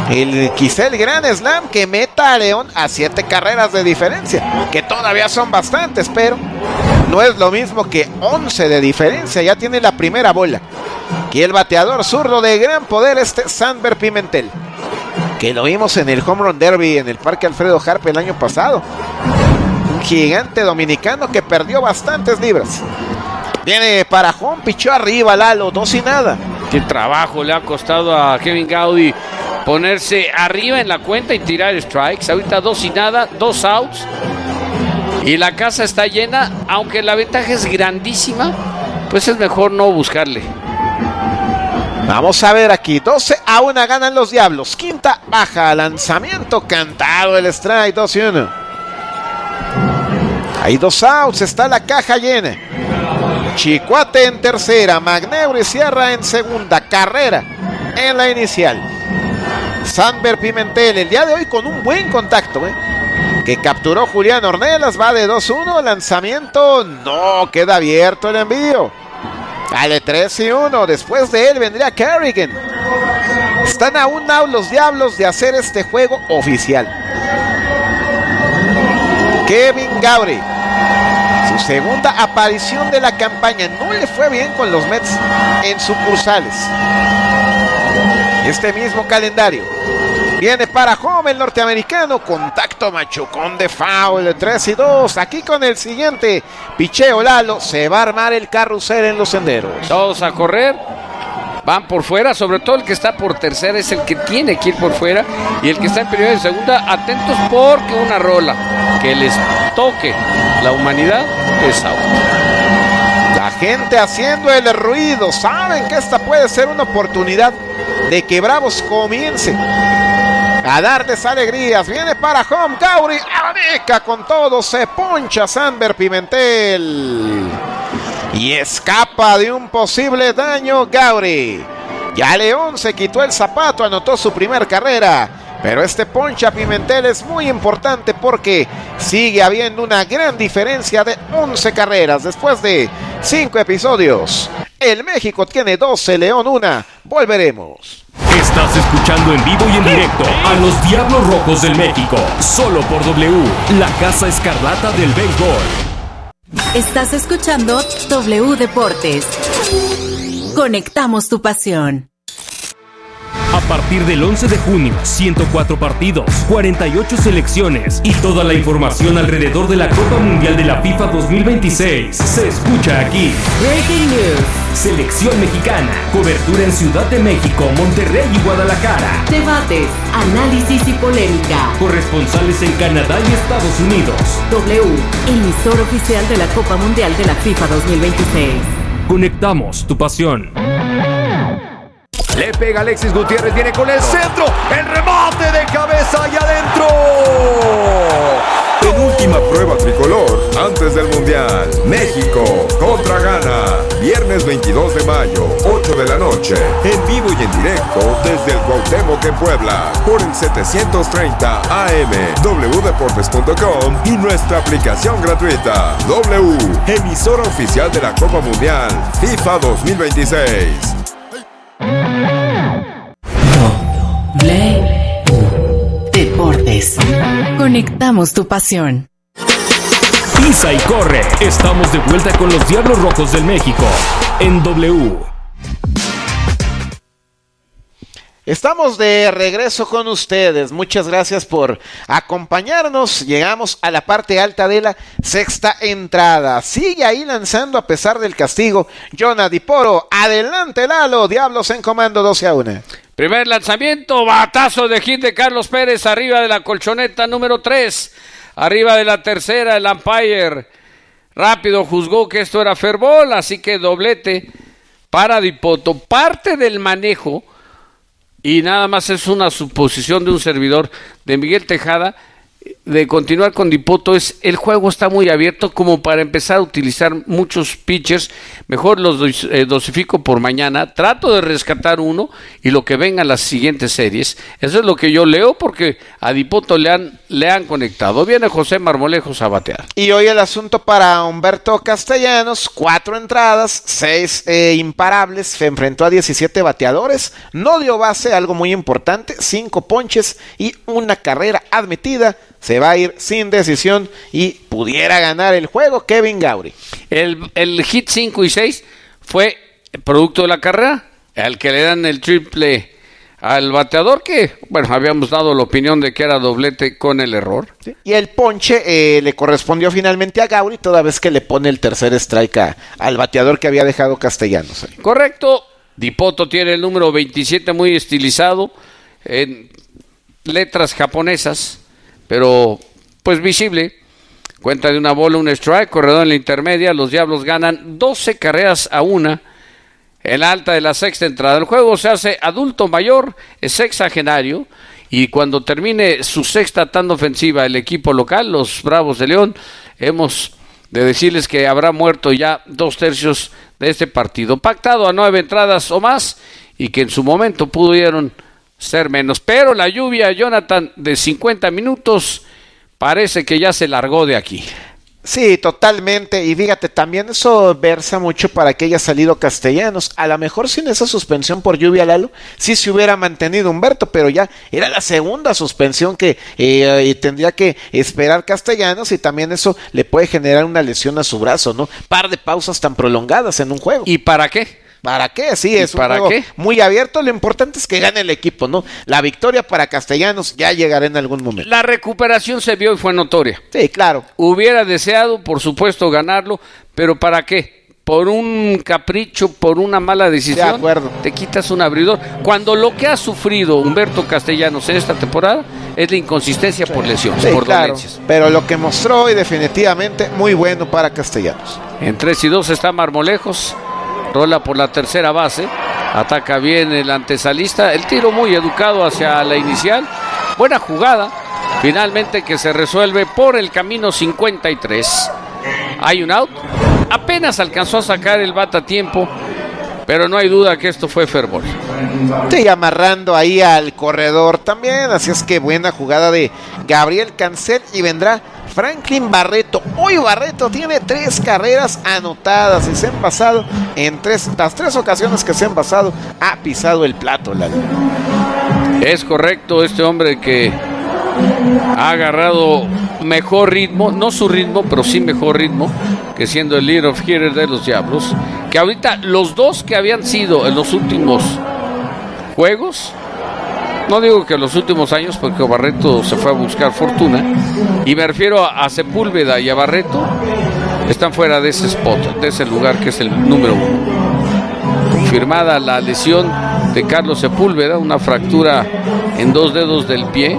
[SPEAKER 1] El, quizá el gran slam que meta a León a siete carreras de diferencia, que todavía son bastantes, pero no es lo mismo que once de diferencia. Ya tiene la primera bola. Aquí el bateador zurdo de gran poder, este Sanber Pimentel, que lo vimos en el Home Run Derby en el Parque Alfredo Harpe el año pasado. Un gigante dominicano que perdió bastantes libras. Viene para home, pichó arriba Lalo, dos y nada.
[SPEAKER 2] Qué trabajo le ha costado a Kevin Gaudy ponerse arriba en la cuenta y tirar strikes. Ahorita dos y nada, dos outs. Y la casa está llena, aunque la ventaja es grandísima, pues es mejor no buscarle.
[SPEAKER 1] Vamos a ver aquí, doce a uno ganan los Diablos. Quinta baja, lanzamiento cantado, el strike, dos y uno. Hay dos outs, está la caja llena. Chicuate en tercera, Magneuri Sierra en segunda, carrera en la inicial. Sanber Pimentel el día de hoy con un buen contacto, ¿eh? que capturó Julián Ornelas, va de dos uno, lanzamiento, no, queda abierto el envío. Dale tres y uno, después de él vendría Kerrigan. Están a un out los Diablos de hacer este juego oficial. Kevin Gaudy, su segunda aparición de la campaña, no le fue bien con los Mets en sucursales. Este mismo calendario viene para home el norteamericano, contacto machucón de foul, tres y dos. Aquí con el siguiente picheo Lalo, se va a armar el carrusel en los senderos.
[SPEAKER 2] Todos a correr, van por fuera, sobre todo el que está por tercera es el que tiene que ir por fuera, y el que está en primera y segunda, atentos porque una rola que les toque la humanidad es out.
[SPEAKER 1] La gente haciendo el ruido, saben que esta puede ser una oportunidad de que Bravos comience a darles alegrías. Viene para home, Gaudy, areca con todo, se poncha Sanber Pimentel y escapa de un posible daño Gaudy. Ya León se quitó el zapato, anotó su primer carrera, pero este poncha Pimentel es muy importante porque sigue habiendo una gran diferencia de once carreras después de cinco episodios. El México tiene doce, León una. Volveremos.
[SPEAKER 3] Estás escuchando en vivo y en directo a los Diablos Rojos del México, solo por W, la Casa Escarlata del Béisbol.
[SPEAKER 4] Estás escuchando W Deportes. Conectamos tu pasión.
[SPEAKER 3] A partir del once de junio, ciento cuatro partidos, cuarenta y ocho selecciones y toda la información alrededor de la Copa Mundial de la FIFA dos mil veintiséis se escucha aquí.
[SPEAKER 4] Breaking News.
[SPEAKER 3] Selección mexicana, cobertura en Ciudad de México, Monterrey y Guadalajara.
[SPEAKER 4] Debates, análisis y polémica.
[SPEAKER 3] Corresponsales en Canadá y Estados Unidos.
[SPEAKER 4] W, emisor oficial de la Copa Mundial de la FIFA dos mil veintiséis.
[SPEAKER 3] Conectamos tu pasión.
[SPEAKER 5] Le pega Alexis Gutiérrez, viene con el centro, el remate de cabeza y adentro.
[SPEAKER 10] Penúltima prueba tricolor antes del Mundial. México contra Ghana. Viernes veintidós de mayo, ocho de la noche. En vivo y en directo desde el Cuauhtémoc en Puebla. Por el setecientos treinta A M, w deportes punto com y nuestra aplicación gratuita. W, emisora oficial de la Copa Mundial FIFA dos mil veintiséis.
[SPEAKER 4] W Deportes. Conectamos tu pasión.
[SPEAKER 3] Pisa y corre. Estamos de vuelta con los Diablos Rojos del México en W.
[SPEAKER 1] Estamos de regreso con ustedes. Muchas gracias por acompañarnos. Llegamos a la parte alta de la sexta entrada. Sigue ahí lanzando a pesar del castigo Jonah Diporo. Adelante Lalo, Diablos en comando doce a uno.
[SPEAKER 2] Primer lanzamiento, batazo de hit de Carlos Pérez arriba de la colchoneta número tres. Arriba de la tercera, el umpire rápido juzgó que esto era fair ball, así que doblete para Dipoto. Parte del manejo, y nada más es una suposición de un servidor de Miguel Tejada, de continuar con Dipoto es el juego está muy abierto como para empezar a utilizar muchos pitchers. Mejor los dos, eh, dosifico por mañana, trato de rescatar uno y lo que venga en las siguientes series. Eso es lo que yo leo porque a Dipoto le han, le han conectado. Viene José Marmolejos a batear.
[SPEAKER 1] Y hoy el asunto para Humberto Castellanos, cuatro entradas, seis eh, imparables, se enfrentó a diecisiete bateadores, no dio base, algo muy importante, cinco ponches y una carrera admitida. Se va a ir sin decisión y pudiera ganar el juego Kevin Gowdy.
[SPEAKER 2] El, el hit cinco y seis fue producto de la carrera, al que le dan el triple al bateador, que, bueno, habíamos dado la opinión de que era doblete con el error.
[SPEAKER 1] Sí. Y el ponche eh, le correspondió finalmente a Gowdy, toda vez que le pone el tercer strike a, al bateador que había dejado Castellanos. ¿Eh?
[SPEAKER 2] Correcto. Dipoto tiene el número veintisiete muy estilizado, en letras japonesas, pero pues visible. Cuenta de una bola, un strike, corredor en la intermedia. Los Diablos ganan doce carreras a una en la alta de la sexta entrada. El juego se hace adulto mayor, es sexagenario, y cuando termine su sexta tanda ofensiva el equipo local, los Bravos de León, hemos de decirles que habrá muerto ya dos tercios de este partido, pactado a nueve entradas o más, y que en su momento pudieron ser menos, pero la lluvia, Jonathan, de cincuenta minutos parece que ya se largó de aquí.
[SPEAKER 1] Sí, totalmente, y fíjate, también eso versa mucho para que haya salido Castellanos. A lo mejor sin esa suspensión por lluvia, Lalo, sí se hubiera mantenido Humberto, pero ya era la segunda suspensión que eh, tendría que esperar Castellanos, y también eso le puede generar una lesión a su brazo, ¿no? Par de pausas tan prolongadas en un juego.
[SPEAKER 2] ¿Y para qué?
[SPEAKER 1] ¿Para qué? Sí, es un
[SPEAKER 2] ¿Para
[SPEAKER 1] juego
[SPEAKER 2] qué?
[SPEAKER 1] muy abierto. Lo importante es que gane el equipo, ¿no? La victoria para Castellanos ya llegará en algún momento.
[SPEAKER 2] La recuperación se vio y fue notoria.
[SPEAKER 1] Sí, claro.
[SPEAKER 2] Hubiera deseado, por supuesto, ganarlo, pero ¿para qué? Por un capricho, por una mala decisión,
[SPEAKER 1] de acuerdo,
[SPEAKER 2] te quitas un abridor. Cuando lo que ha sufrido Humberto Castellanos en esta temporada es la inconsistencia sí. por lesiones,
[SPEAKER 1] sí,
[SPEAKER 2] por
[SPEAKER 1] claro,
[SPEAKER 2] dolencias.
[SPEAKER 1] Pero lo que mostró hoy definitivamente muy bueno para Castellanos.
[SPEAKER 2] En tres y dos está Marmolejos. Rola por la tercera base, ataca bien el antesalista, el tiro muy educado hacia la inicial, buena jugada, finalmente que se resuelve por el camino cincuenta y tres. Hay un out, apenas alcanzó a sacar el bate a tiempo, pero no hay duda que esto fue fair ball.
[SPEAKER 1] Sí, amarrando ahí al corredor también, así es que buena jugada de Gabriel Cancel, y vendrá Franklin Barreto. Hoy Barreto tiene tres carreras anotadas y se han pasado en tres, las tres ocasiones que se han pasado, ha pisado el plato. Lalo.
[SPEAKER 2] Es correcto, este hombre que ha agarrado mejor ritmo, no su ritmo, pero sí mejor ritmo, que siendo el leader of hitter de los Diablos, que ahorita los dos que habían sido en los últimos juegos, no digo que en los últimos años, porque Barreto se fue a buscar fortuna, y me refiero a, a Sepúlveda y a Barreto, están fuera de ese spot, de ese lugar que es el número uno. Confirmada la lesión de Carlos Sepúlveda, una fractura en dos dedos del pie,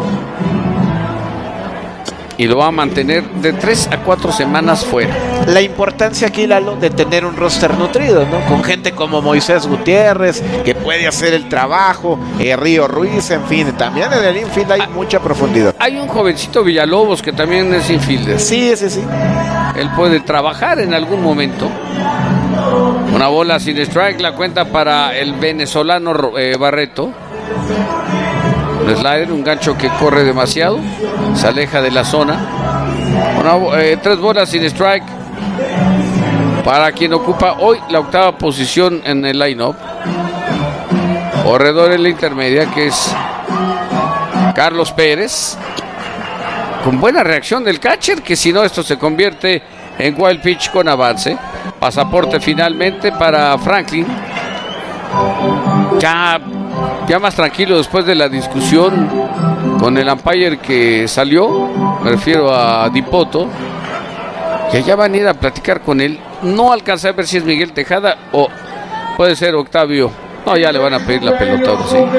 [SPEAKER 2] y lo va a mantener de tres a cuatro semanas fuera.
[SPEAKER 1] La importancia aquí, Lalo, de tener un roster nutrido, ¿no? Con gente como Moisés Gutiérrez, que puede hacer el trabajo, eh, Río Ruiz, en fin, también en el infield hay ah, mucha profundidad.
[SPEAKER 2] Hay un jovencito Villalobos que también es infielder.
[SPEAKER 1] Sí, sí, sí.
[SPEAKER 2] Él puede trabajar en algún momento. Una bola sin strike, la cuenta para el venezolano eh, Barreto. Un slider, un gancho que corre demasiado, se aleja de la zona. Una, eh, tres bolas sin strike para quien ocupa hoy la octava posición en el line-up. Corredor en la intermedia, que es Carlos Pérez, con buena reacción del catcher, que si no esto se convierte en wild pitch con avance. Pasaporte finalmente para Franklin, ya Ya más tranquilo después de la discusión con el umpire que salió, me refiero a Dipoto, que ya van a ir a platicar con él. No alcancé a ver si es Miguel Tejada o puede ser Octavio. No, ya le van a pedir la pelota ahora sí.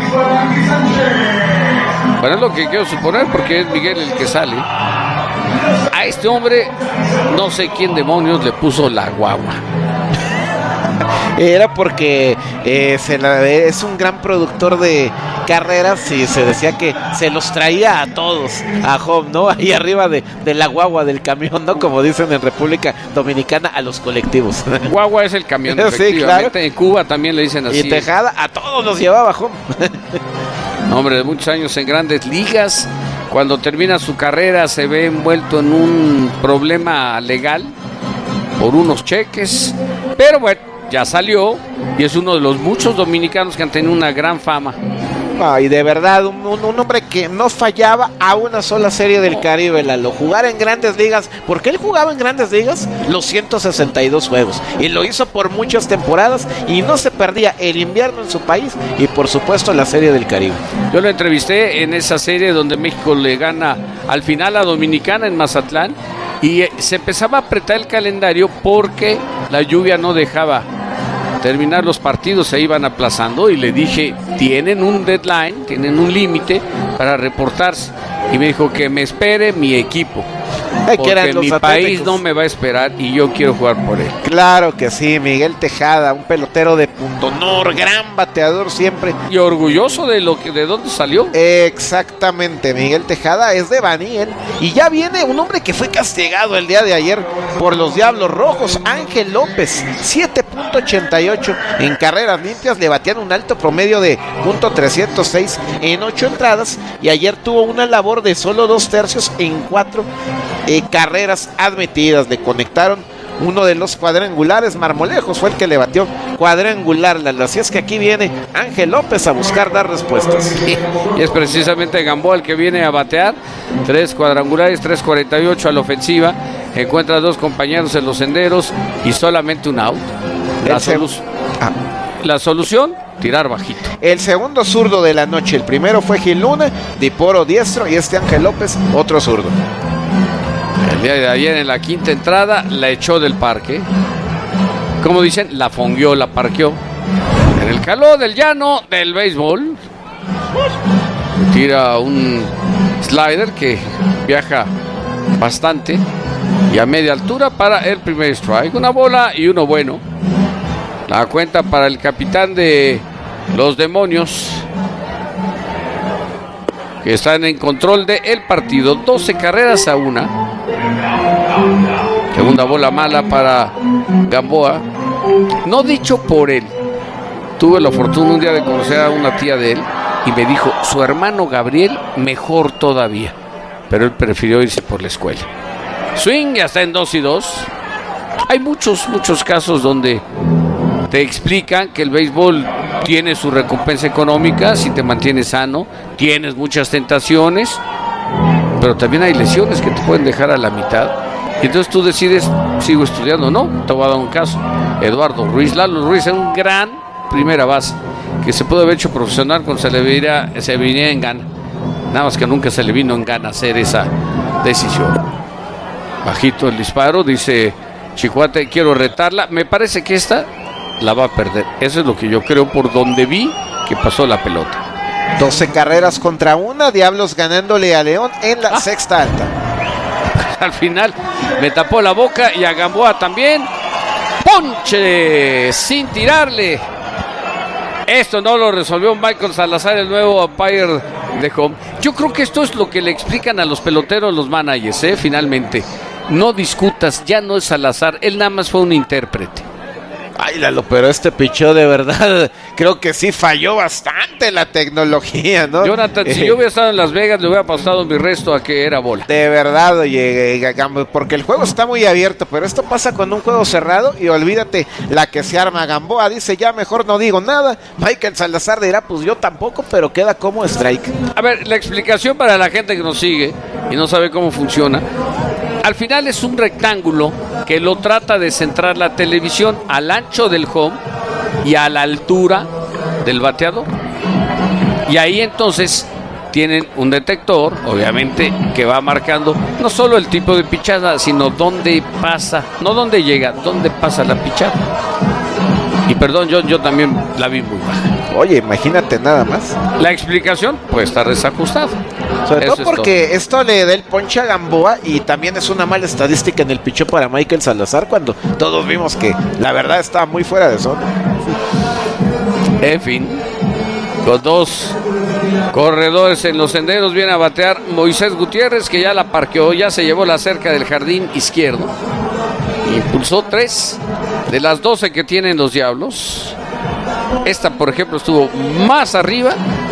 [SPEAKER 2] Bueno, es lo que quiero suponer, porque es Miguel el que sale. A este hombre, no sé quién demonios le puso la guagua.
[SPEAKER 1] Era porque eh, se la, es un gran productor de carreras y se decía que se los traía a todos a home, ¿no? Ahí arriba de, de la guagua del camión, ¿no? Como dicen en República Dominicana a los colectivos.
[SPEAKER 2] Guagua es el camión,
[SPEAKER 1] sí,
[SPEAKER 2] efectivamente.
[SPEAKER 1] claro.
[SPEAKER 2] En Cuba también le dicen así.
[SPEAKER 1] Y Tejada a todos los llevaba home.
[SPEAKER 2] Hombre, de muchos años en grandes ligas. Cuando termina su carrera se ve envuelto en un problema legal por unos cheques. Pero bueno, ya salió y es uno de los muchos dominicanos que han tenido una gran fama.
[SPEAKER 1] Ah, y de verdad, un, un, un hombre que no fallaba a una sola serie del Caribe, Lalo. Jugar en grandes ligas, porque él jugaba en grandes ligas los ciento sesenta y dos juegos. Y lo hizo por muchas temporadas y no se perdía el invierno en su país y por supuesto la serie del Caribe.
[SPEAKER 2] Yo lo entrevisté en esa serie donde México le gana al final a Dominicana en Mazatlán y eh, se empezaba a apretar el calendario porque la lluvia no dejaba terminar los partidos, se iban aplazando y le dije, tienen un deadline, tienen un límite para reportarse y me dijo que me espere mi equipo porque mi país no me va a esperar y yo quiero jugar por él.
[SPEAKER 1] Claro que sí, Miguel Tejada, un pelotero de punto honor, gran bateador siempre.
[SPEAKER 2] Y orgulloso de lo que de dónde salió.
[SPEAKER 1] Exactamente, Miguel Tejada es de Baní, ¿eh? Y ya viene un hombre que fue castigado el día de ayer por los Diablos Rojos, Ángel López, siete punto ochenta y ocho en carreras limpias, le batían un alto promedio de punto trescientos seis en ocho entradas y ayer tuvo una labor de solo dos tercios en cuatro eh, carreras admitidas. Le conectaron uno de los cuadrangulares, Marmolejos fue el que le batió cuadrangular. Así es que aquí viene Ángel López a buscar dar respuestas.
[SPEAKER 2] Y es precisamente Gamboa el que viene a batear, tres cuadrangulares, tres cuarenta y ocho a la ofensiva, encuentra dos compañeros en los senderos y solamente un out. La, solu- ah. la solución, tirar bajito.
[SPEAKER 1] El segundo zurdo de la noche, el primero fue Gil Luna, Diporo diestro y este Ángel López, otro zurdo.
[SPEAKER 2] El día de ayer en la quinta entrada la echó del parque. Como dicen, la fongueó, la parqueó. En el calor del llano del béisbol. Tira un slider que viaja bastante y a media altura para el primer strike. Una bola y uno bueno. La cuenta para el capitán de los Demonios, que están en control del partido. doce carreras a una. Segunda bola mala para Gamboa. No dicho por él. Tuve la fortuna un día de conocer a una tía de él y me dijo, su hermano Gabriel mejor todavía. Pero él prefirió irse por la escuela. Swing ya está en dos y dos. Hay muchos, muchos casos donde te explican que el béisbol tiene su recompensa económica si te mantienes sano, tienes muchas tentaciones, pero también hay lesiones que te pueden dejar a la mitad. Y entonces tú decides, sigo estudiando, no, te voy a dar un caso. Eduardo Ruiz, Lalo Ruiz es un gran primera base, que se puede haber hecho profesional cuando se le viniera, se viniera en gana. Nada más que nunca se le vino en gana hacer esa decisión. Bajito el disparo, dice Chicuate, quiero retarla. Me parece que esta la va a perder. Eso es lo que yo creo por donde vi que pasó la pelota.
[SPEAKER 1] doce carreras contra una, Diablos ganándole a León en la ah. sexta alta.
[SPEAKER 2] Al final me tapó la boca y a Gamboa también. Ponche sin tirarle. Esto no lo resolvió Michael Salazar, el nuevo umpire de home. Yo creo que esto es lo que le explican a los peloteros, los managers, ¿eh? Finalmente. No discutas, ya no es Salazar, él nada más fue un intérprete.
[SPEAKER 1] Ay, Lalo, pero este pichó de verdad, creo que sí falló bastante la tecnología, ¿no?
[SPEAKER 2] Jonathan, eh, si yo hubiera estado en Las Vegas, le hubiera pasado mi resto a que era bola.
[SPEAKER 1] De verdad, oye, porque el juego está muy abierto, pero esto pasa con un juego cerrado y olvídate la que se arma. Gamboa dice, ya mejor no digo nada. Michael Salazar dirá, pues yo tampoco, pero queda como strike.
[SPEAKER 2] A ver, la explicación para la gente que nos sigue y no sabe cómo funciona. Al final es un rectángulo que lo trata de centrar la televisión al ancho del home y a la altura del bateador. Y ahí entonces tienen un detector, obviamente, que va marcando no solo el tipo de pichada, sino dónde pasa, no dónde llega, dónde pasa la pichada. Y perdón, yo, yo también la vi muy baja.
[SPEAKER 1] Oye, imagínate nada más.
[SPEAKER 2] La explicación puede estar desajustada.
[SPEAKER 1] Sobre todo porque todo. Esto le da el ponche a Gamboa y también es una mala estadística en el picheo para Michael Salazar cuando todos vimos que la verdad estaba muy fuera de zona.
[SPEAKER 2] En fin, con dos Corredores en los senderos, viene a batear Moisés Gutiérrez, que ya la parqueó, ya se llevó la cerca del jardín izquierdo. Impulsó tres de las doce que tienen los Diablos. Esta, por ejemplo, estuvo más arriba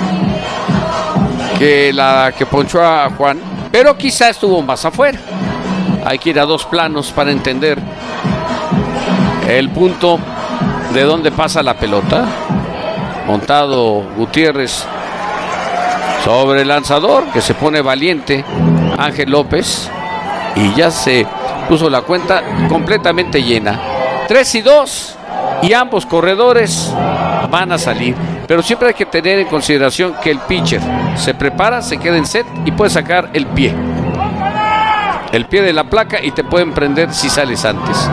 [SPEAKER 2] que la que ponchó a Juan, pero quizá estuvo más afuera. Hay que ir a dos planos para entender el punto de dónde pasa la pelota. Montado Gutiérrez sobre el lanzador, que se pone valiente Ángel López, y ya se puso la cuenta completamente llena. tres y dos, y ambos corredores van a salir. Pero siempre hay que tener en consideración que el pitcher se prepara, se queda en set y puede sacar el pie. El pie de la placa y te pueden prender si sales antes.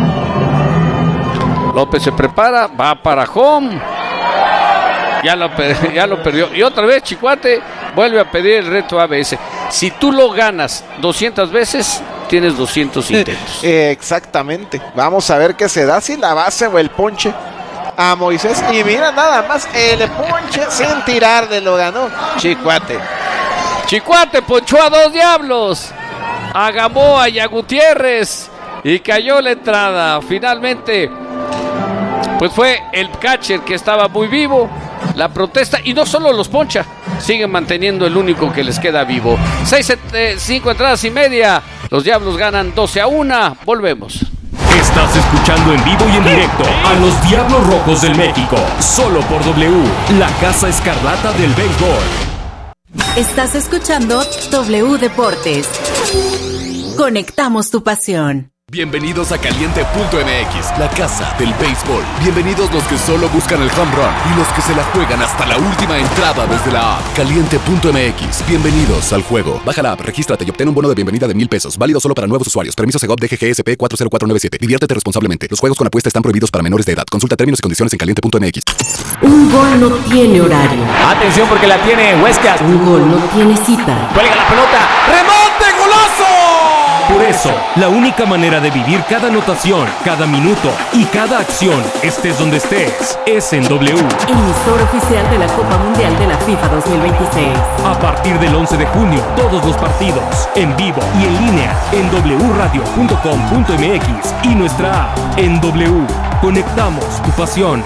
[SPEAKER 2] López se prepara, va para home. Ya lo, ya lo perdió. Y otra vez Chicuate vuelve a pedir el reto A B S. Si tú lo ganas doscientas veces, tienes doscientos intentos.
[SPEAKER 1] Eh, exactamente. Vamos a ver qué se da, si la base o el ponche a Moisés. Y mira, nada más, el ponche sin tirarle lo ganó Chicuate.
[SPEAKER 2] Chicuate ponchó a dos Diablos, a Gamboa y a Gutiérrez, y cayó la entrada. Finalmente, pues fue el catcher que estaba muy vivo. La protesta, y no solo los poncha, siguen manteniendo el único que les queda vivo. seis, cinco entradas y media. Los Diablos ganan doce a uno. Volvemos.
[SPEAKER 3] Estás escuchando en vivo y en directo a los Diablos Rojos del México, solo por W, la Casa Escarlata del Béisbol.
[SPEAKER 4] Estás escuchando W Deportes. Conectamos tu pasión.
[SPEAKER 11] Bienvenidos a Caliente punto M X, la casa del béisbol. Bienvenidos los que solo buscan el home run y los que se la juegan hasta la última entrada desde la app. Caliente punto M X, bienvenidos al juego. Baja la app, regístrate y obtén un bono de bienvenida de mil pesos, válido solo para nuevos usuarios. Permiso Segov D G G S P cuatro cero cuatro nueve siete. Diviértete responsablemente. Los juegos con apuesta están prohibidos para menores de edad. Consulta términos y condiciones en Caliente punto M X.
[SPEAKER 4] Un gol no tiene horario.
[SPEAKER 12] Atención porque la tiene Huescas.
[SPEAKER 4] Un gol no tiene cita.
[SPEAKER 12] Cuelga la pelota. ¡Remonte, golazo!
[SPEAKER 3] Por eso, la única manera de vivir cada anotación, cada minuto y cada acción, estés donde estés, es en W.
[SPEAKER 4] Emisor oficial de la Copa Mundial de la FIFA dos mil veintiséis.
[SPEAKER 3] A partir del once de junio, todos los partidos, en vivo y en línea, en w radio punto com punto m x y nuestra app. En W, conectamos tu pasión.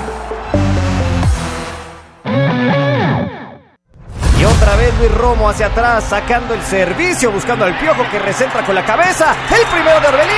[SPEAKER 12] Y otra vez Luis Romo hacia atrás, sacando el servicio, buscando al Piojo que recentra con la cabeza. El primero de Orbelín.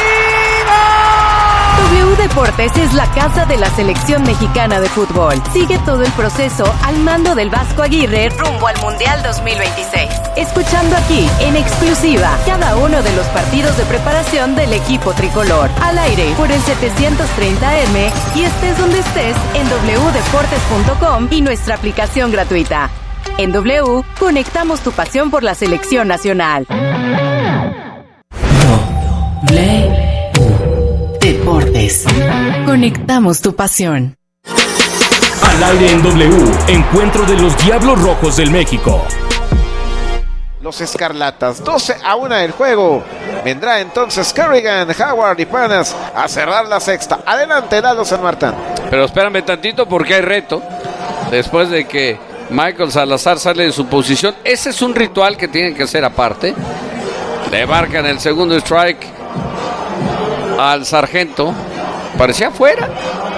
[SPEAKER 4] W Deportes es la casa de la selección mexicana de fútbol. Sigue todo el proceso al mando del Vasco Aguirre rumbo al Mundial dos mil veintiséis. Escuchando aquí, en exclusiva, cada uno de los partidos de preparación del equipo tricolor. Al aire por el setecientos treinta M y estés donde estés en w deportes punto com y nuestra aplicación gratuita. En W, conectamos tu pasión por la selección nacional. W Deportes. Conectamos tu pasión.
[SPEAKER 3] Al aire en W, encuentro de los Diablos Rojos del México.
[SPEAKER 1] Los Escarlatas, doce a uno del juego. Vendrá entonces Kerrigan, Howard y Panas a cerrar la sexta. Adelante, Lalo San Martín.
[SPEAKER 2] Pero espérame tantito porque hay reto. Después de que Michael Salazar sale de su posición, ese es un ritual que tienen que hacer aparte. Le marcan el segundo strike al sargento. Parecía fuera,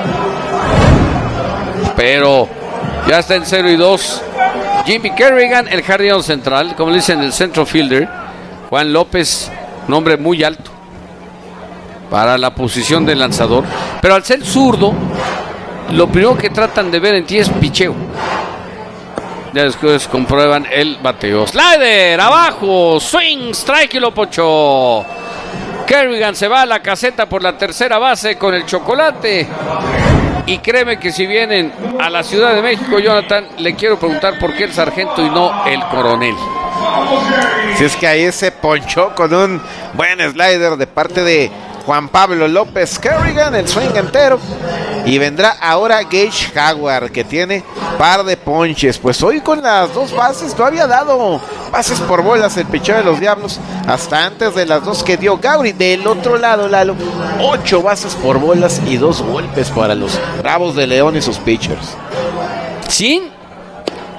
[SPEAKER 2] pero ya está en cero y dos. Jimmy Kerrigan, el jardinero central, como le dicen, el central fielder. Juan López, un hombre muy alto para la posición del lanzador, pero al ser zurdo, lo primero que tratan de ver en ti es picheo. Ya después comprueban el bateo. Slider, abajo, swing, strike y lo pochó. Kerrigan se va a la caseta por la tercera base con el chocolate. Y créeme que si vienen a la Ciudad de México, Jonathan, le quiero preguntar por qué el sargento y no el coronel.
[SPEAKER 1] Si es que ahí se ponchó con un buen slider de parte de Juan Pablo López Kerrigan, el swing entero. Y vendrá ahora Gage Howard, que tiene par de ponches. Pues hoy con las dos bases no había dado bases por bolas el picheo de los Diablos, hasta antes de las dos que dio Gaury. Del otro lado, Lalo, ocho bases por bolas y dos golpes para los Bravos de León y sus pitchers.
[SPEAKER 2] Sin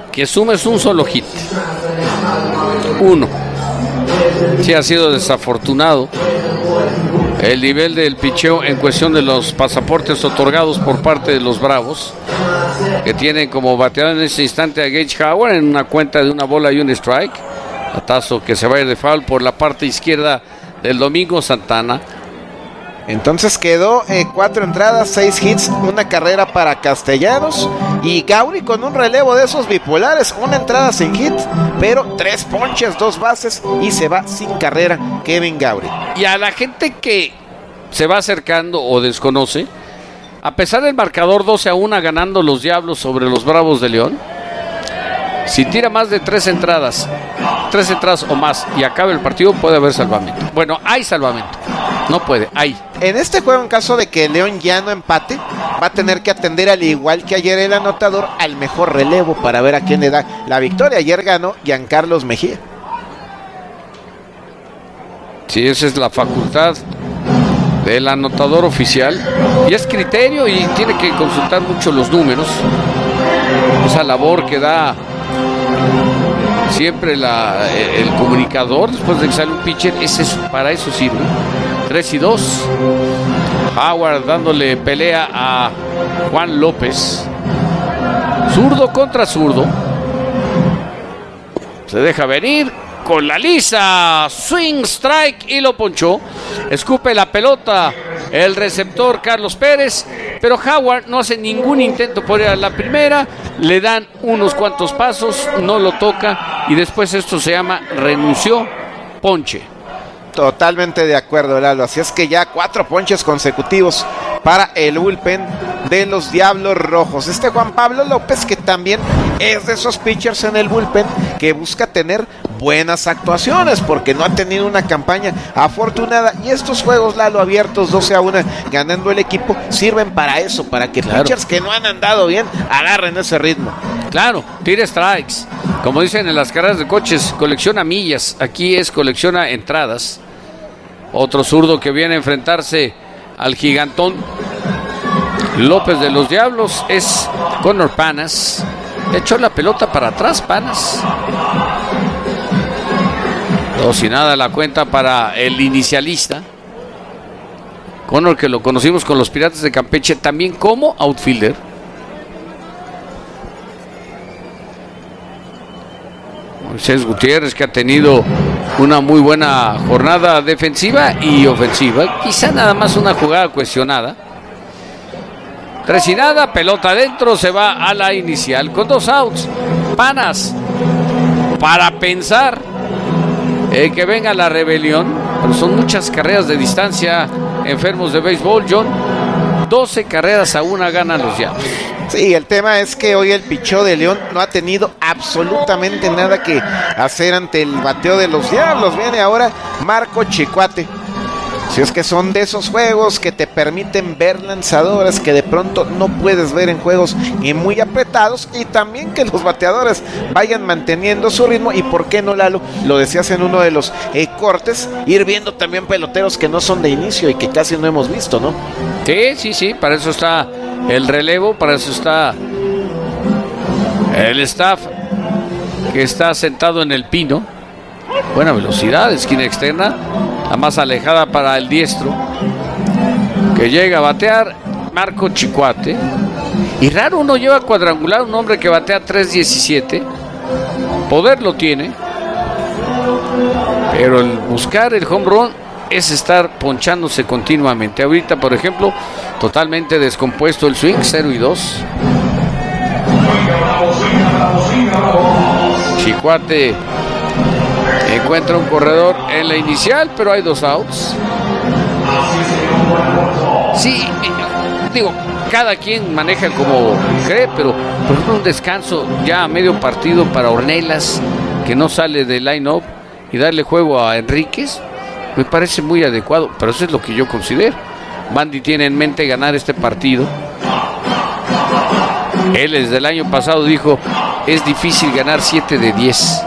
[SPEAKER 2] que sumes un solo hit. Uno. Sí ha sido desafortunado el nivel del picheo en cuestión de los pasaportes otorgados por parte de los Bravos, que tienen como bateador en ese instante a Gage Howard en una cuenta de una bola y un strike. Atazo que se va a ir de foul por la parte izquierda del Domingo Santana.
[SPEAKER 1] Entonces quedó eh, cuatro entradas, seis hits, una carrera para Castellanos y Gowdy con un relevo de esos bipolares, una entrada sin hit, pero tres ponches, dos bases y se va sin carrera Kevin Gowdy.
[SPEAKER 2] Y a la gente que se va acercando o desconoce, a pesar del marcador doce a uno ganando los Diablos sobre los Bravos de León, si tira más de tres entradas, tres entradas o más y acaba el partido, puede haber salvamento. Bueno, hay salvamento. No puede, hay.
[SPEAKER 1] En este juego, en caso de que León ya no empate, va a tener que atender, al igual que ayer el anotador, al mejor relevo para ver a quién le da la victoria. Ayer ganó Giancarlos Mejía.
[SPEAKER 2] Sí, esa es la facultad del anotador oficial. Y es criterio y tiene que consultar mucho los números. Esa labor que da siempre la, el comunicador después de que sale un pitcher, ese es, para eso sirve. tres y dos. Howard dándole pelea a Juan López. Zurdo contra zurdo. Se deja venir con la lisa. Swing, strike y lo ponchó. Escupe la pelota el receptor Carlos Pérez, pero Howard no hace ningún intento por ir a la primera. Le dan unos cuantos pasos, no lo toca y después esto se llama renunció, ponche.
[SPEAKER 1] Totalmente de acuerdo, Lalo. Así es que ya cuatro ponches consecutivos para el bullpen de los Diablos Rojos. Este Juan Pablo López, que también es de esos pitchers en el bullpen que busca tener buenas actuaciones, porque no ha tenido una campaña afortunada. Y estos juegos, Lalo, abiertos doce a uno, ganando el equipo, sirven para eso, para que claro, pitchers que no han andado bien agarren ese ritmo.
[SPEAKER 2] Claro, tira strikes. Como dicen en las carreras de coches, colecciona millas. Aquí es colecciona entradas. Otro zurdo que viene a enfrentarse al gigantón López de los Diablos es Connor Panas. Echó la pelota para atrás, Panas. Dos y nada la cuenta para el inicialista. Connor, que lo conocimos con los Piratas de Campeche también como outfielder. Moisés Gutiérrez, que ha tenido una muy buena jornada defensiva y ofensiva. Quizá nada más una jugada cuestionada. Tres y nada, pelota adentro, se va a la inicial con dos outs. Panas, para pensar eh, que venga la rebelión, pero son muchas carreras de distancia. Enfermos de béisbol, John. doce carreras a una ganan los Diablos.
[SPEAKER 1] Sí, el tema es que hoy el picheo de León no ha tenido absolutamente nada que hacer ante el bateo de los Diablos. Viene ahora Marco Chicuate. Si es que son de esos juegos que te permiten ver lanzadores que de pronto no puedes ver en juegos y muy apretados, y también que los bateadores vayan manteniendo su ritmo. Y por qué no, Lalo, lo decías en uno de los eh, cortes, ir viendo también peloteros que no son de inicio y que casi no hemos visto, ¿no?
[SPEAKER 2] Sí, sí, sí, para eso está el relevo, para eso está el staff que está sentado en el pino. Buena velocidad, esquina externa, la más alejada para el diestro, que llega a batear Marco Chicuate. Y raro uno lleva cuadrangular un hombre que batea tres diecisiete. Poder lo tiene, pero el buscar el home run es estar ponchándose continuamente. Ahorita, por ejemplo, totalmente descompuesto el swing, cero y dos. Chicuate encuentra un corredor en la inicial, pero hay dos outs. Sí, digo, cada quien maneja como cree, pero por ejemplo un descanso ya a medio partido para Ornelas, que no sale del line-up, y darle juego a Enríquez, me parece muy adecuado, pero eso es lo que yo considero. Bandy tiene en mente ganar este partido. Él desde el año pasado dijo, es difícil ganar siete de diez.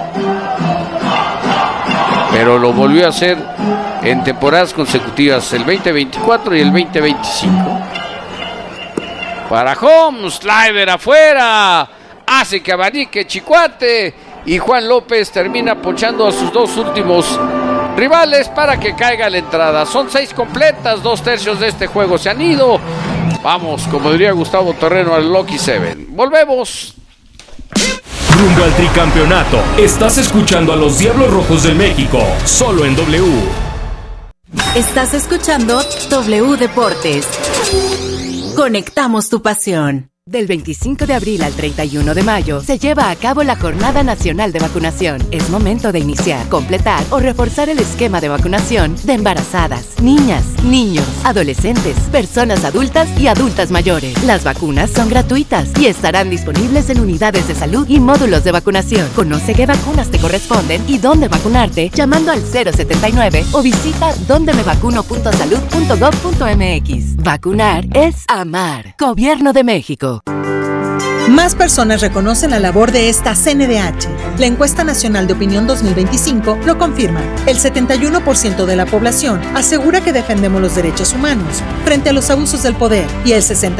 [SPEAKER 2] Pero lo volvió a hacer en temporadas consecutivas, el veinte veinticuatro y el veinte veinticinco. Para Holmes, slider afuera, hace que abanique Chicuate y Juan López termina ponchando a sus dos últimos rivales para que caiga la entrada. Son seis completas, dos tercios de este juego se han ido. Vamos, como diría Gustavo Terreno, al Lucky Seven. Volvemos.
[SPEAKER 3] Rumbo al tricampeonato. Estás escuchando a los Diablos Rojos del México, solo en W.
[SPEAKER 4] Estás escuchando W Deportes. Conectamos tu pasión.
[SPEAKER 7] Del veinticinco de abril al treinta y uno de mayo se lleva a cabo la Jornada Nacional de Vacunación. Es momento de iniciar, completar o reforzar el esquema de vacunación de embarazadas, niñas, niños, adolescentes, personas adultas y adultas mayores. Las vacunas son gratuitas y estarán disponibles en unidades de salud y módulos de vacunación. Conoce qué vacunas te corresponden y dónde vacunarte llamando al cero setenta y nueve o visita donde me vacuno punto salud punto gob punto m x. Vacunar es amar. Gobierno de México.
[SPEAKER 13] Más personas reconocen la labor de esta C N D H. La encuesta nacional de opinión dos mil veinticinco lo confirma. El setenta y uno por ciento de la población asegura que defendemos los derechos humanos frente a los abusos del poder y el sesenta